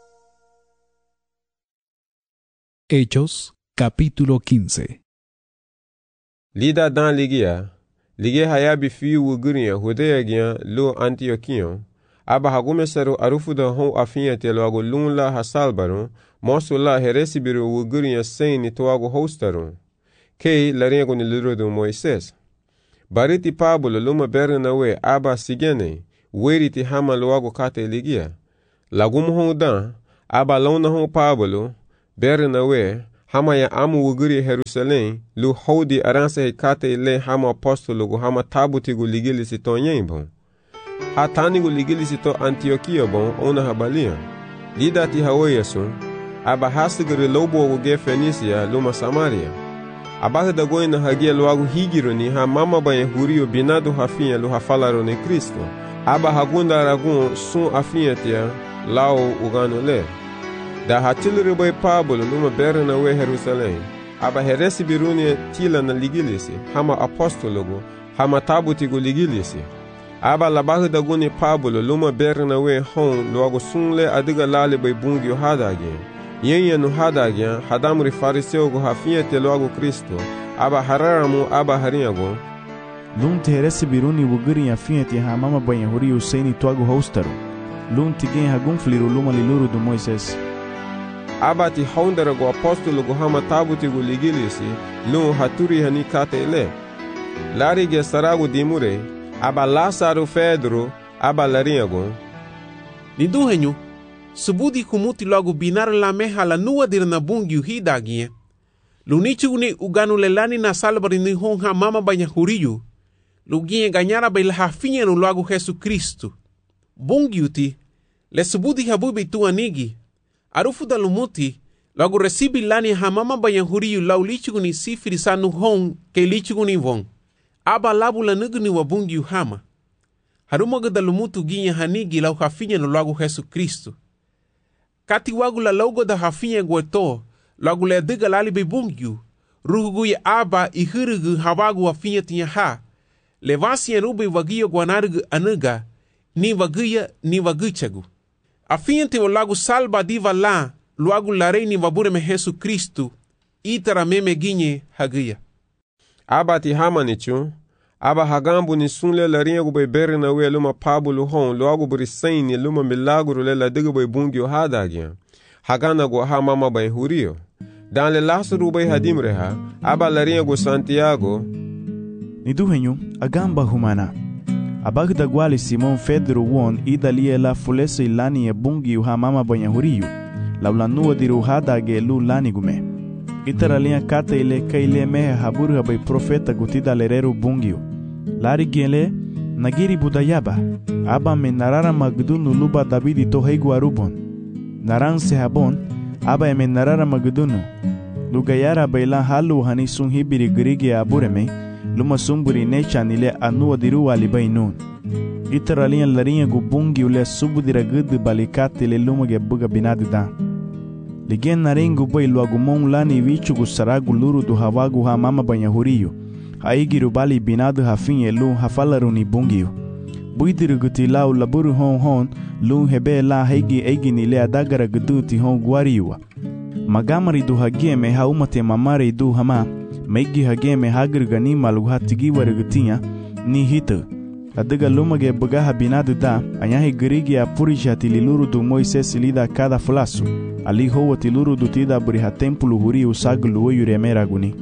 [SPEAKER 4] Hechos, capítulo 15.
[SPEAKER 2] Lida dan ligia. Ligia hayabi fiu uguria hudea gia lo Antioquion. Aba hagumesaru arufu da hon afiate loago lunla hasalbaron. Mosu la heresibiru uguria seini toago hostaron. Kei laringo ni liro do Moises. Bariti Pablo luma bernawe aba sigene. Weriti hama loago kate ligia. Lagum hon dan, aba launa hon Pablo, Bernawe, hama ya amu wuguri Jerusalém, lu hodi aransa hekate ile hama apostolo gu hama tabuti gu ligili sito bon. Hatani gu ligili sito Antioquia bon, ona habalia. Lida ti hawayasun, aba hasigiri lobo gu ge Fenisia, luma Samaria. Aba da goina hagia luagu higironi ha mama banha hurio binado hafinha lu hafalaro ne Cristo. Aba hagunda aragun sun afinha tia, lao ugano le. Da hatiliri bai Pablo luma Bernawe Jerusalém. Aba heresi birunia tila na ligilisi, hama apostologo, hama tabuti gu ligilisi. Aba labahu da guni Pablo luma Bernawe hon luagu sunle adiga lali bai bungio hadage. Yenye no hadagya hadamuri fariseu go hafinha te logo Cristo aba hararamu aba harinyago
[SPEAKER 13] lum te heresi biruni wuguri hafinha te hamama banha huri usaini toago hostaro lum te gen hagum fliru luma liluru do Moisés
[SPEAKER 2] aba ti hondara go apostolo go hama tabuti go ligilisi lum haturi hani kate ele lari ge sarago dimure aba Lázaro Pedro aba larinyago
[SPEAKER 1] Nidu henyu subudi kumuti logo binar la meha la nua dir na bungi hidagie. Lunichu ni uganu lelani na salbari ni honha mama banha huriyu. Lugie ganyara bai la hafinha no logo Jesu Cristo. Bungi uti, le subudi habubi tu anigi. Arufu da lumuti, logo recibi lani ha mama banha huriyu lau lichu ni sifiri sanu hon ke lichu ni von. Aba labu la nugu ni wabungi hama. Harumaga da lumutu ginha hanigi lau hafinha no logo Jesu Cristo. Kati wagu la logo da hafinha gueto, logo le diga lali bebungyu, rugu ya aba I hirugu hawagu hafinha tinha ha, levasi ya rube wagia guanargu anuga, ni wagia ni waguchagu. Afinha te lagu salba diva la, logo la rei ni wabure me Jesu Cristo, itara meme ginye hagia.
[SPEAKER 2] Aba ti hamanichu, aba hagambu ni sunle la rinha gu Bernawe luma Pablo hon logo brisaini luma milagro le la diga bai bungio hadagya hagana go ha mama bai hurio dan le Lázaro bai hadimreha aba la rinha gu Santiago
[SPEAKER 13] Nidu henyu agamba humana abagda gwali Simon Pedro won idalia la fulesa ilani e bungio ha mama bai hurio la nua diru hadage lu lani gume itara linha kata ile kaile mehe haburu bai profeta gutida lerero bungio Lari gele nagiri budayaba aba me narara magdunu luba Davidi to heigu arubon naran se habon aba me narara magdunu lugayara baila halu hani sun hibiri grige abureme luma sumburi necha nile anu diru ali bainun itaralian larinha gubungi ule subudira gudu balikati le luma ge buga binadu da ligen naringu bai luagumon lani vichu gusaragu luru du hawagu ha mama banha huriyo Aigiru bali binadu hafinha lu hafalaru ni bungio. Buidiru guti lau laburu hon lu hebe la heigi ni le adagara guduti hon guariwa. Magamari du hagie me haumate mamare du hama, meigi hagie me hagir gani malu hatigi warigutinha, ni hita. Adiga lumage bugaha binadu da, anyahi girigi a purishati liluru du Moisés lida cada flasu. Ali hoa tiluru du tida buriha tempulu huri usagulu yuremera guni.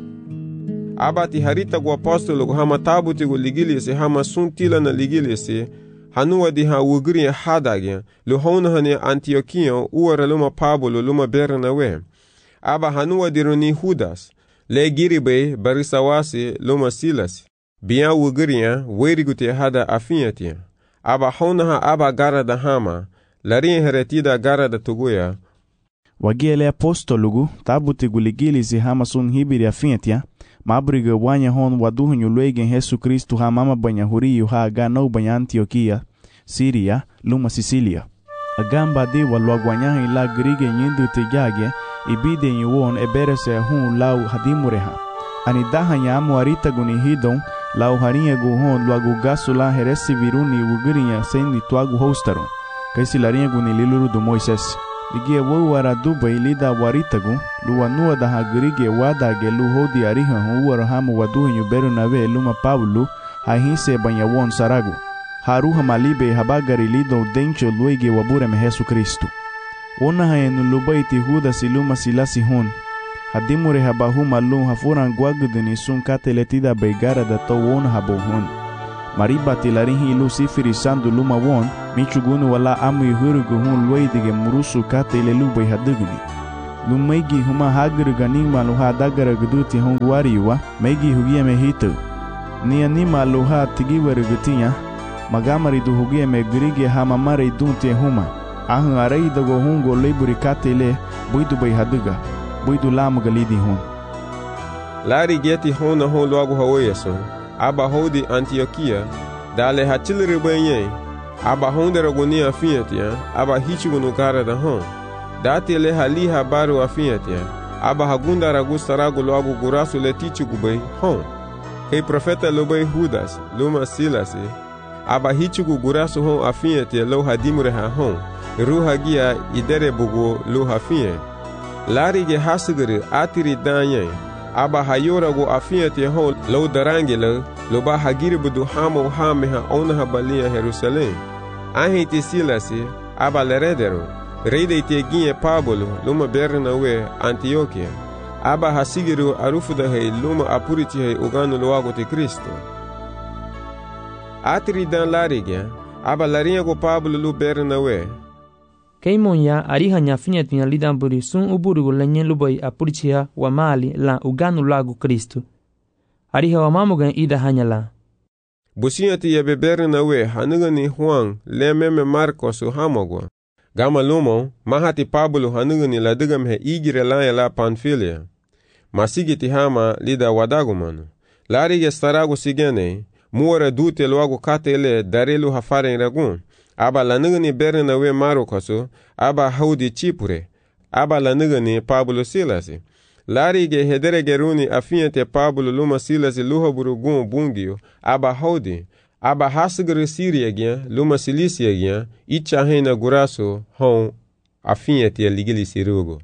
[SPEAKER 2] Aba ti harita gu apostolo gu hama tabuti gu ligilisi hama suntila na ligilisi hanua di ha wugri hadagya lu hona hane Antioquia uara luma Pablo luma Bernawe aba hanua di roni Judas le giribe barisawasi luma Silas biya wugriya weri gu te hada afinyatia aba hona ha aba gara da hama larin heretida gara da tuguya
[SPEAKER 13] wagiele apostolo gu tabuti gu ligilisi hama sun hibiri afinyatia Mabriga wanya hon waduhunyu luegen Jesu Cristo ha mama banha huriyo ha ganau banha Antioquia, Síria, luma Sicília. Agamba de waluagwanyaha ila grige nyindu tejage, ibide nyuon eberese hun lau hadimureha. Anidaha nyamu arita guni hidon, lau harinha guhon luagu gasu la heresi viruni ugirinya sendi tuagu hostaro. Kaisi larinha guni liluru do Moisés. Ligie wawara dubai lida waritagu, luanua da hagrige wadage lu hodi ariha huwara hamu waduhinyu Bernawe luma Pablo, hahinse banha won saragu. Haruha malibe habagari lido dencho luege wabure me Jesu Cristo. Ona haenu lubaiti Judas luma silasi hon. Hadimure habahu malum hafuran guagudini sun kateletida beigara da to wona habohon. mariba ti larinhi lu sifiri sandu luma won michugunu wala amu yuhurugu hun luidige murusu kate ile lubai hadugni. Lumaigi huma hagru ganima luha dagara guduti hun wariwa maigi hugia me hitu. Ni anima luha tigiwaru gutinya magamari du hugia me grige hamamare dunte huma. Ahun arai dago hungo leiburi kate ile buidu bai haduga. Buidu lamu galidi hun.
[SPEAKER 2] Lari geti hona hon luagu hawayason. Aba hodi Antioquia, dale hachilere benye, aba honda ragoni afiatia, aba hichugunu kara da hon. Dati le hali habaru afiatia, aba hagunda ragusta ragu loagu gurasu le tichugubei hon. Hei profeta lobei Judas, luma Silasi, aba hichugu gurasu hon afiatia lo hadimure ha hon. Ruha gia idere bugu lo hafie. Lari ge hasugere atiri danye. Aba hayora go afiate hon lo darangela lo ba hagiri budu hamo hameha ona habalia Jerusalém. Ahite Silasi aba leredero reide te ginye Pablo luma Bernabe Antioquia. Aba hasigiru arufuda he luma apuriti he ugano loago te Cristo. Atri dan larigia aba larinha go Pablo lu Bernabe.
[SPEAKER 6] Keimonya arihanya finyatinya lidamburi sun uburugu lenyen lubai apurichia wa mali la uganu lagu Kristo. Ariha wa mamugan ida hanyala.
[SPEAKER 2] Businyati ya Bernabe hanugani Juan le meme Marcos hamogwa. Gama lumo mahati Pablo hanugani la dugam he igire la Panfilia. Masigiti hama lida wadagumanu. Larige staragu sigene muore dute loagu katele darelu hafaren ragun. Aba lanugani Bernabe Marcos aba haudi Chipure. Aba lanugani Pablo Silasi. Larige hederegeruni afiante Pablo luma Silasi luha burugun bungio aba haudi. Aba hasgre Siria gyan luma Cilícia gyan icha hena guraso hon afiante ligili sirugo.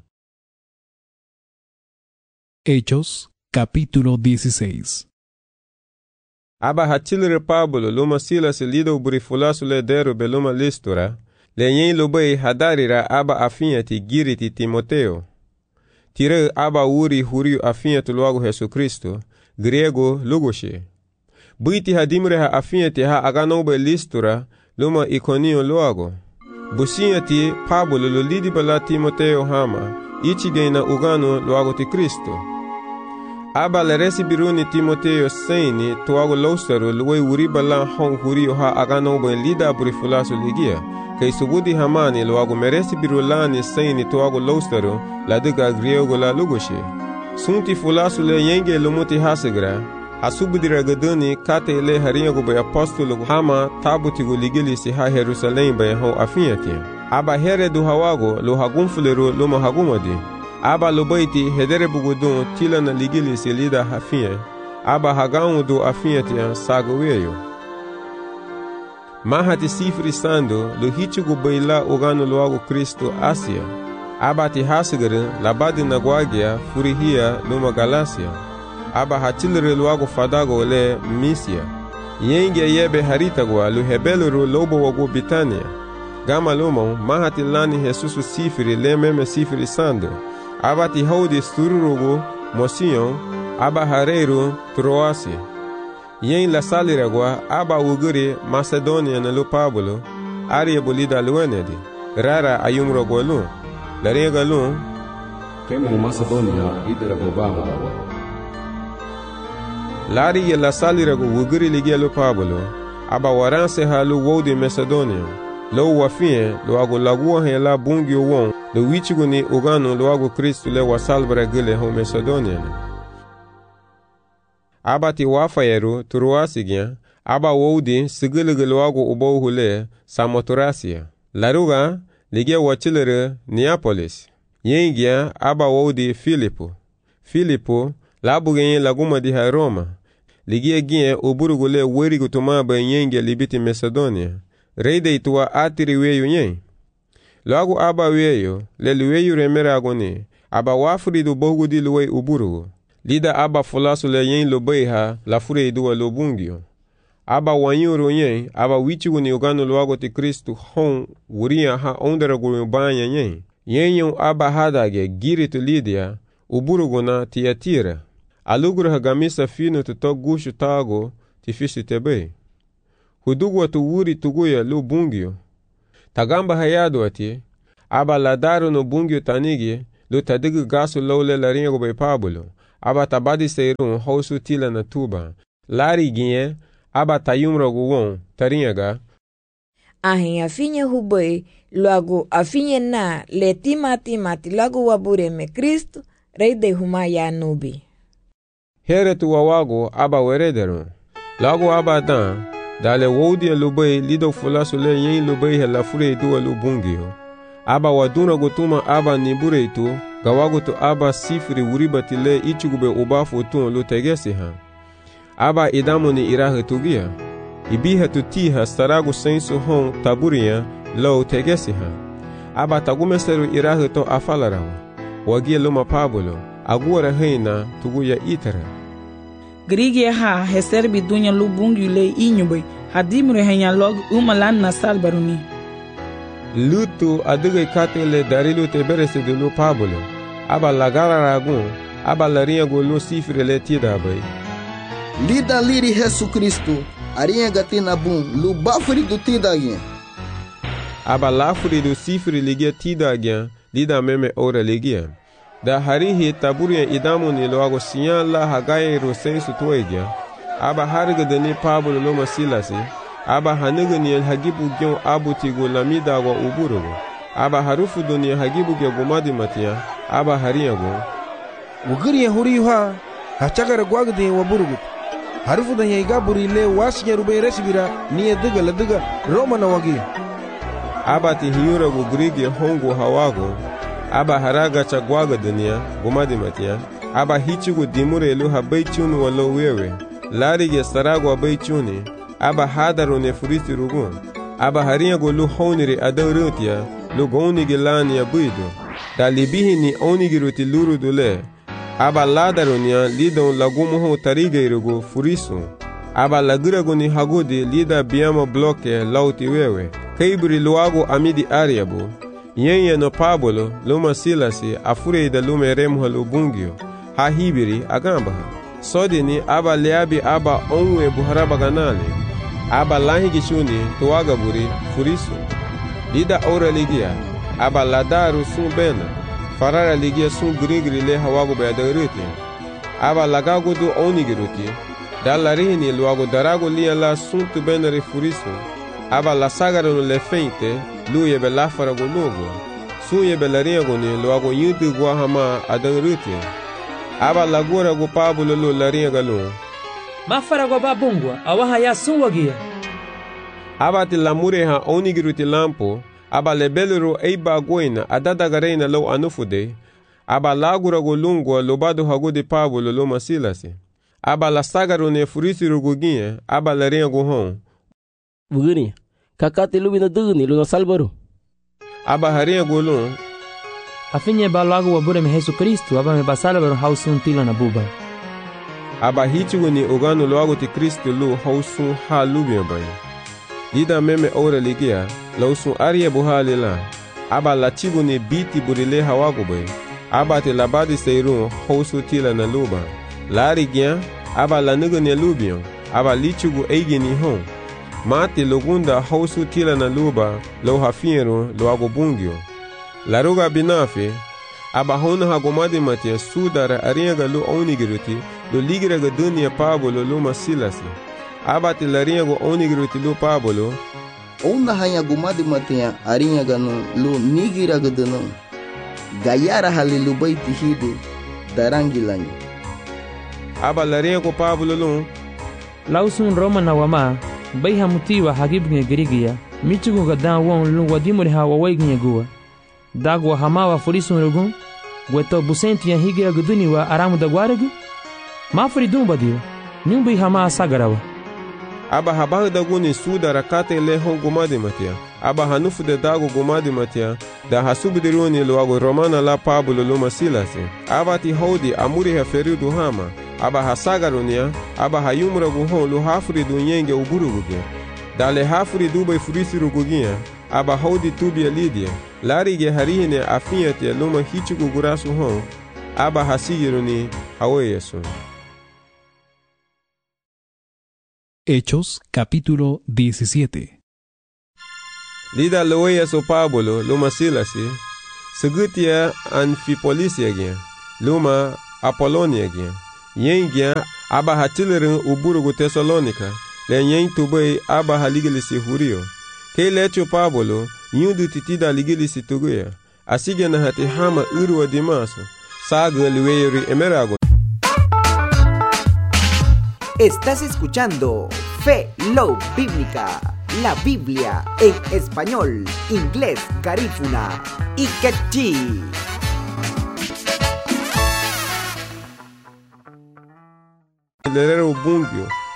[SPEAKER 4] Hechos capítulo 16.
[SPEAKER 2] Aba hachilre Pablo luma Silasi lido burifulasu le deru beluma Listura. Lenyen lobai hadarira aba afiante giriti Timoteo. Tire aba uri huriu afiante loago Jesu Cristo, grego lugoshe. Buiti hadimre ha afiante ha aganobe Listura luma Iconio loago. Businyati Pablo lo lidi bala Timoteo hama, ichigena ugano loago ti Cristo. Aba le resibiruni Timoteo seini tuago lostaru luwe uri bala hong huriu ha aganobe lida burifulasu ligia. Kei subudi hamani loago meresi birulani seini tuago lostaru la diga griego la lugoshe. Sunti fulasu le yenge lumuti hasigra. Asubudi ragaduni kate ile harinyago bay apostolo hama tabutigo ligili si ha Jerusalém bay hon afinyati. Aba here du hawago lo hagumfuleru luma hagumadi. Aba lobaiti hedere bugudun tila na ligili si lida hafinya. Aba hagamu du afinyati sagoweyo. Mahati sifri sando lo hichugu bayla ugano loago Cristo Asia. Abati hasigere labadi nagwagia furihia luma Galacia. Aba hatilere loago fadago le Misia. Yenge yebe haritagwa lu hebeluru lobo wago Bitania. Gama lumo mahati lani Jesusu sifri le meme sifri sando. Abati haudi stururugu Mosion. Aba hareiru Troasi. Yen la saliragwa aba uguri Macedonia na lu Pablo, aria bolida luenedi, rara ayumro gwalu, la rega lu,
[SPEAKER 11] kemo Macedonia idera gobamu.
[SPEAKER 2] Lari la saliragwa uguri ligia lu Pablo, aba waranse ha lu wodi Macedonia, lo wafie lo ago lagua he la bungio won, lo wichiguni ugano lo ago Kristu le wasalbra gile ho Macedonia. Aba ti wafayeru Troasigyan, aba wodi sigiligilwago ubohule Samothracia. Laruga ligia wachilere Neapolis. Yengya aba wodi Filipo labugenye laguma di ha Roma. Ligia gye uburugule werigu tumaba yengya libiti Macedonia. Reide ituwa atiri weyu yen. Lagu aba weyu, leliweyu remera agoni, aba wafridu bohugudi luwe uburugu. Lida aba fulasu le yen lobeiha la fure iduwa lobungio. Aba wanyuru yen, aba wichigu ni ugano loago ti Kristu hon wuria ha ondera guru banya yen. Yen yon aba hadage giritu Lidia, uburugu na Tiatira. Aluguru ha gamisa finu tuto gushu tago ti fisi tebe. hudugu watu wuri tuguya lu bungio. Tagamba hayadu ati, aba ladaru no bungio tanigi, lu tadigu gasu lole laringo bay Pablo, aba tabadi seirun hausu tila na tuba. Lari ginye, aba tayumra guwon, taringa.
[SPEAKER 14] Ahin afinye hubay, luagu afinye na le timati lagu wabure me Kristo, rei de humaya nubi.
[SPEAKER 2] Here tu wawago aba werederun. Lagu aba dan, dale woudia lubay lido fulasu le yen lubay hela fure duwa lubungio. Aba waduna gutuma aba nibure itu, gawagu tu aba sifri uribati le ichugube ubafu tun lu tegesi ha. Aba idamu ni irahe tugia. Ibiha tu tiha staragu sensu hon taburia lo tegesi ha. Aba tagumeseru irahe to afalarawa. Wagia luma Pablo, agora reina tuguya itara.
[SPEAKER 12] Grigia ha heserbi dunya lubungi le inyubay, hadimre henya log umalan na salbaruni.
[SPEAKER 2] Lutu adugai katele darilu teberese de lu Pablo. Aba lagara ragun, aba larinha golu sifre le tida bay.
[SPEAKER 9] Lida liri Jesu Kristo, arinha gatina bum, lu bafuri du tida agien.
[SPEAKER 2] Aba lafuri du sifre ligia tida agien, lida meme ora ligia. Da harihi taburia idamu ni loago sinyan la hagaye rosensu tuegia. Aba hariga deni Pablo loma silasi. Aba haniga ni el hagibu gyon abu tigo lamida wa uburugo. Aba harufu doni hagibu gya gomadi matia. Aba hariyago.
[SPEAKER 15] Wugiri ya huri yuha, hachagara gwagde wa burugut. Harufu da yaiga buri le wasi ya rube resibira ni ya diga la diga Roma na wagi.
[SPEAKER 2] Aba ti hiyura gugirigi hongu hawago. Aba haraga chagwaga dunia, gomadi matia. Aba hichigu dimure lu habaichuni walo wewe. Larige sarago habaichuni. Aba hadaru ne furisi rugun. Aba hariyago lu honiri adaurutia, lu gonigi lani ya buidu. Da libihi ni onigi ruti luru dule. Aba ladarunia lidon lagumuho tariga irugu furisu. Aba lagirago ni hagudi lida biyama bloke lauti wewe. Kaiburi luago amidi ariabu. Yenye no Pablo, luma silasi, afure da lume remha lubungio. Ha hibiri agamba. Sodi ni aba leabi aba onwe buharaba ganali. Aba lahigi shuni tuwaga buri furisu. Lida ora ligia. Aba ladaru sun bena. Farara ligia sun grigri le hawago beadaruti. Aba lagago du onigiruti. Dalarihi ni luago darago lia la sun tu benari furisu. Aba la sagara no le feinte. Lu yebe lafara go logo. Sun yebe larinha go ni luago yudu guahama adanruti. Aba lagora go Pablo lu larinha galo.
[SPEAKER 6] Mafara go babungwa awaha ya sun wagia.
[SPEAKER 2] Aba ti lamure ha onigiruti lampo. Aba lebelero eiba goina adadagarena lo anufude. Aba lagura go lungwa lobado hago de Pablo lo masilasi. Aba la sagaro ne furisi ruguginha. Aba larinha go hon.
[SPEAKER 3] Bugini. Kakati lubina dugni luna salbaru.
[SPEAKER 2] Aba harinha golun.
[SPEAKER 6] Afinye ba lagu wabure me Jesu Kristo aba me basalbaru hausun tila na buba.
[SPEAKER 2] Aba hichigu ni ogano loago ti Kristo lu hausun ha lubia bay. Lida meme ora ligia lausun aria buhali la. Aba lachigu ni biti burile hawago bay. Aba te labadi seirun hausu tila na luba. Lari gian aba lanugu ni lubion. Aba lichigu eigi ni hon. Mati logunda hausu tila na luba lo hafiero lo agobungio. Laruga binafi aba hona hagomadi matia sudara ariaga lo onigiruti lo ligiraga dunia Pablo lo masilasi. Aba ti lariago onigiruti lo Pablo.
[SPEAKER 9] Ona hanya gomadi matia ariaga no lo nigiraga dano. Gayara halilu baiti hide darangilanyi.
[SPEAKER 2] Aba lariago Pablo lo.
[SPEAKER 6] Lausun Roma na wama. Bai hamutiwa hagibnge girigia michugo gadan won lu wadimuri ha wawaignye guwa dagwa hamawa furisun rugun weto busenti ya higira guduni wa aramu dagwaregu mafuri dumbadio nyumbi hama sagarawa.
[SPEAKER 2] Aba habahu daguni suda rakate le hon gomadi matia. Aba hanufu de dago gomadi matia. Da hasubidiruni luago romana la Pablo lo masilasi. Aba ti hodi amuri heferidu hama. Aba hasagarunia, aba hayumra guhon lu hafuri du nyenge uburugugia. Dale hafuri dubai furisi rugugia, aba hodi tubia lidia. Larige harihine afiyatia luma hichugu gurasu hon, aba hasigiruni hawe yesu.
[SPEAKER 4] Hechos capítulo 17.
[SPEAKER 2] Lida loya so Pablo luma Silasi, segutia Anfipolisi again, luma Apollonia again. Yen gyan aba hatilerin uburugu Thessalonica, le yen tubay aba haligilisi hurio. Ke lecho Pablo, yundu titida ligilisi tuguya, asiga na hati hama urwa dimaso, saga liweyri emerago.
[SPEAKER 16] Estás escuchando Fe Love Bíblica, la Biblia en español, inglés, garífuna y quechí.
[SPEAKER 2] Lerero bungyo,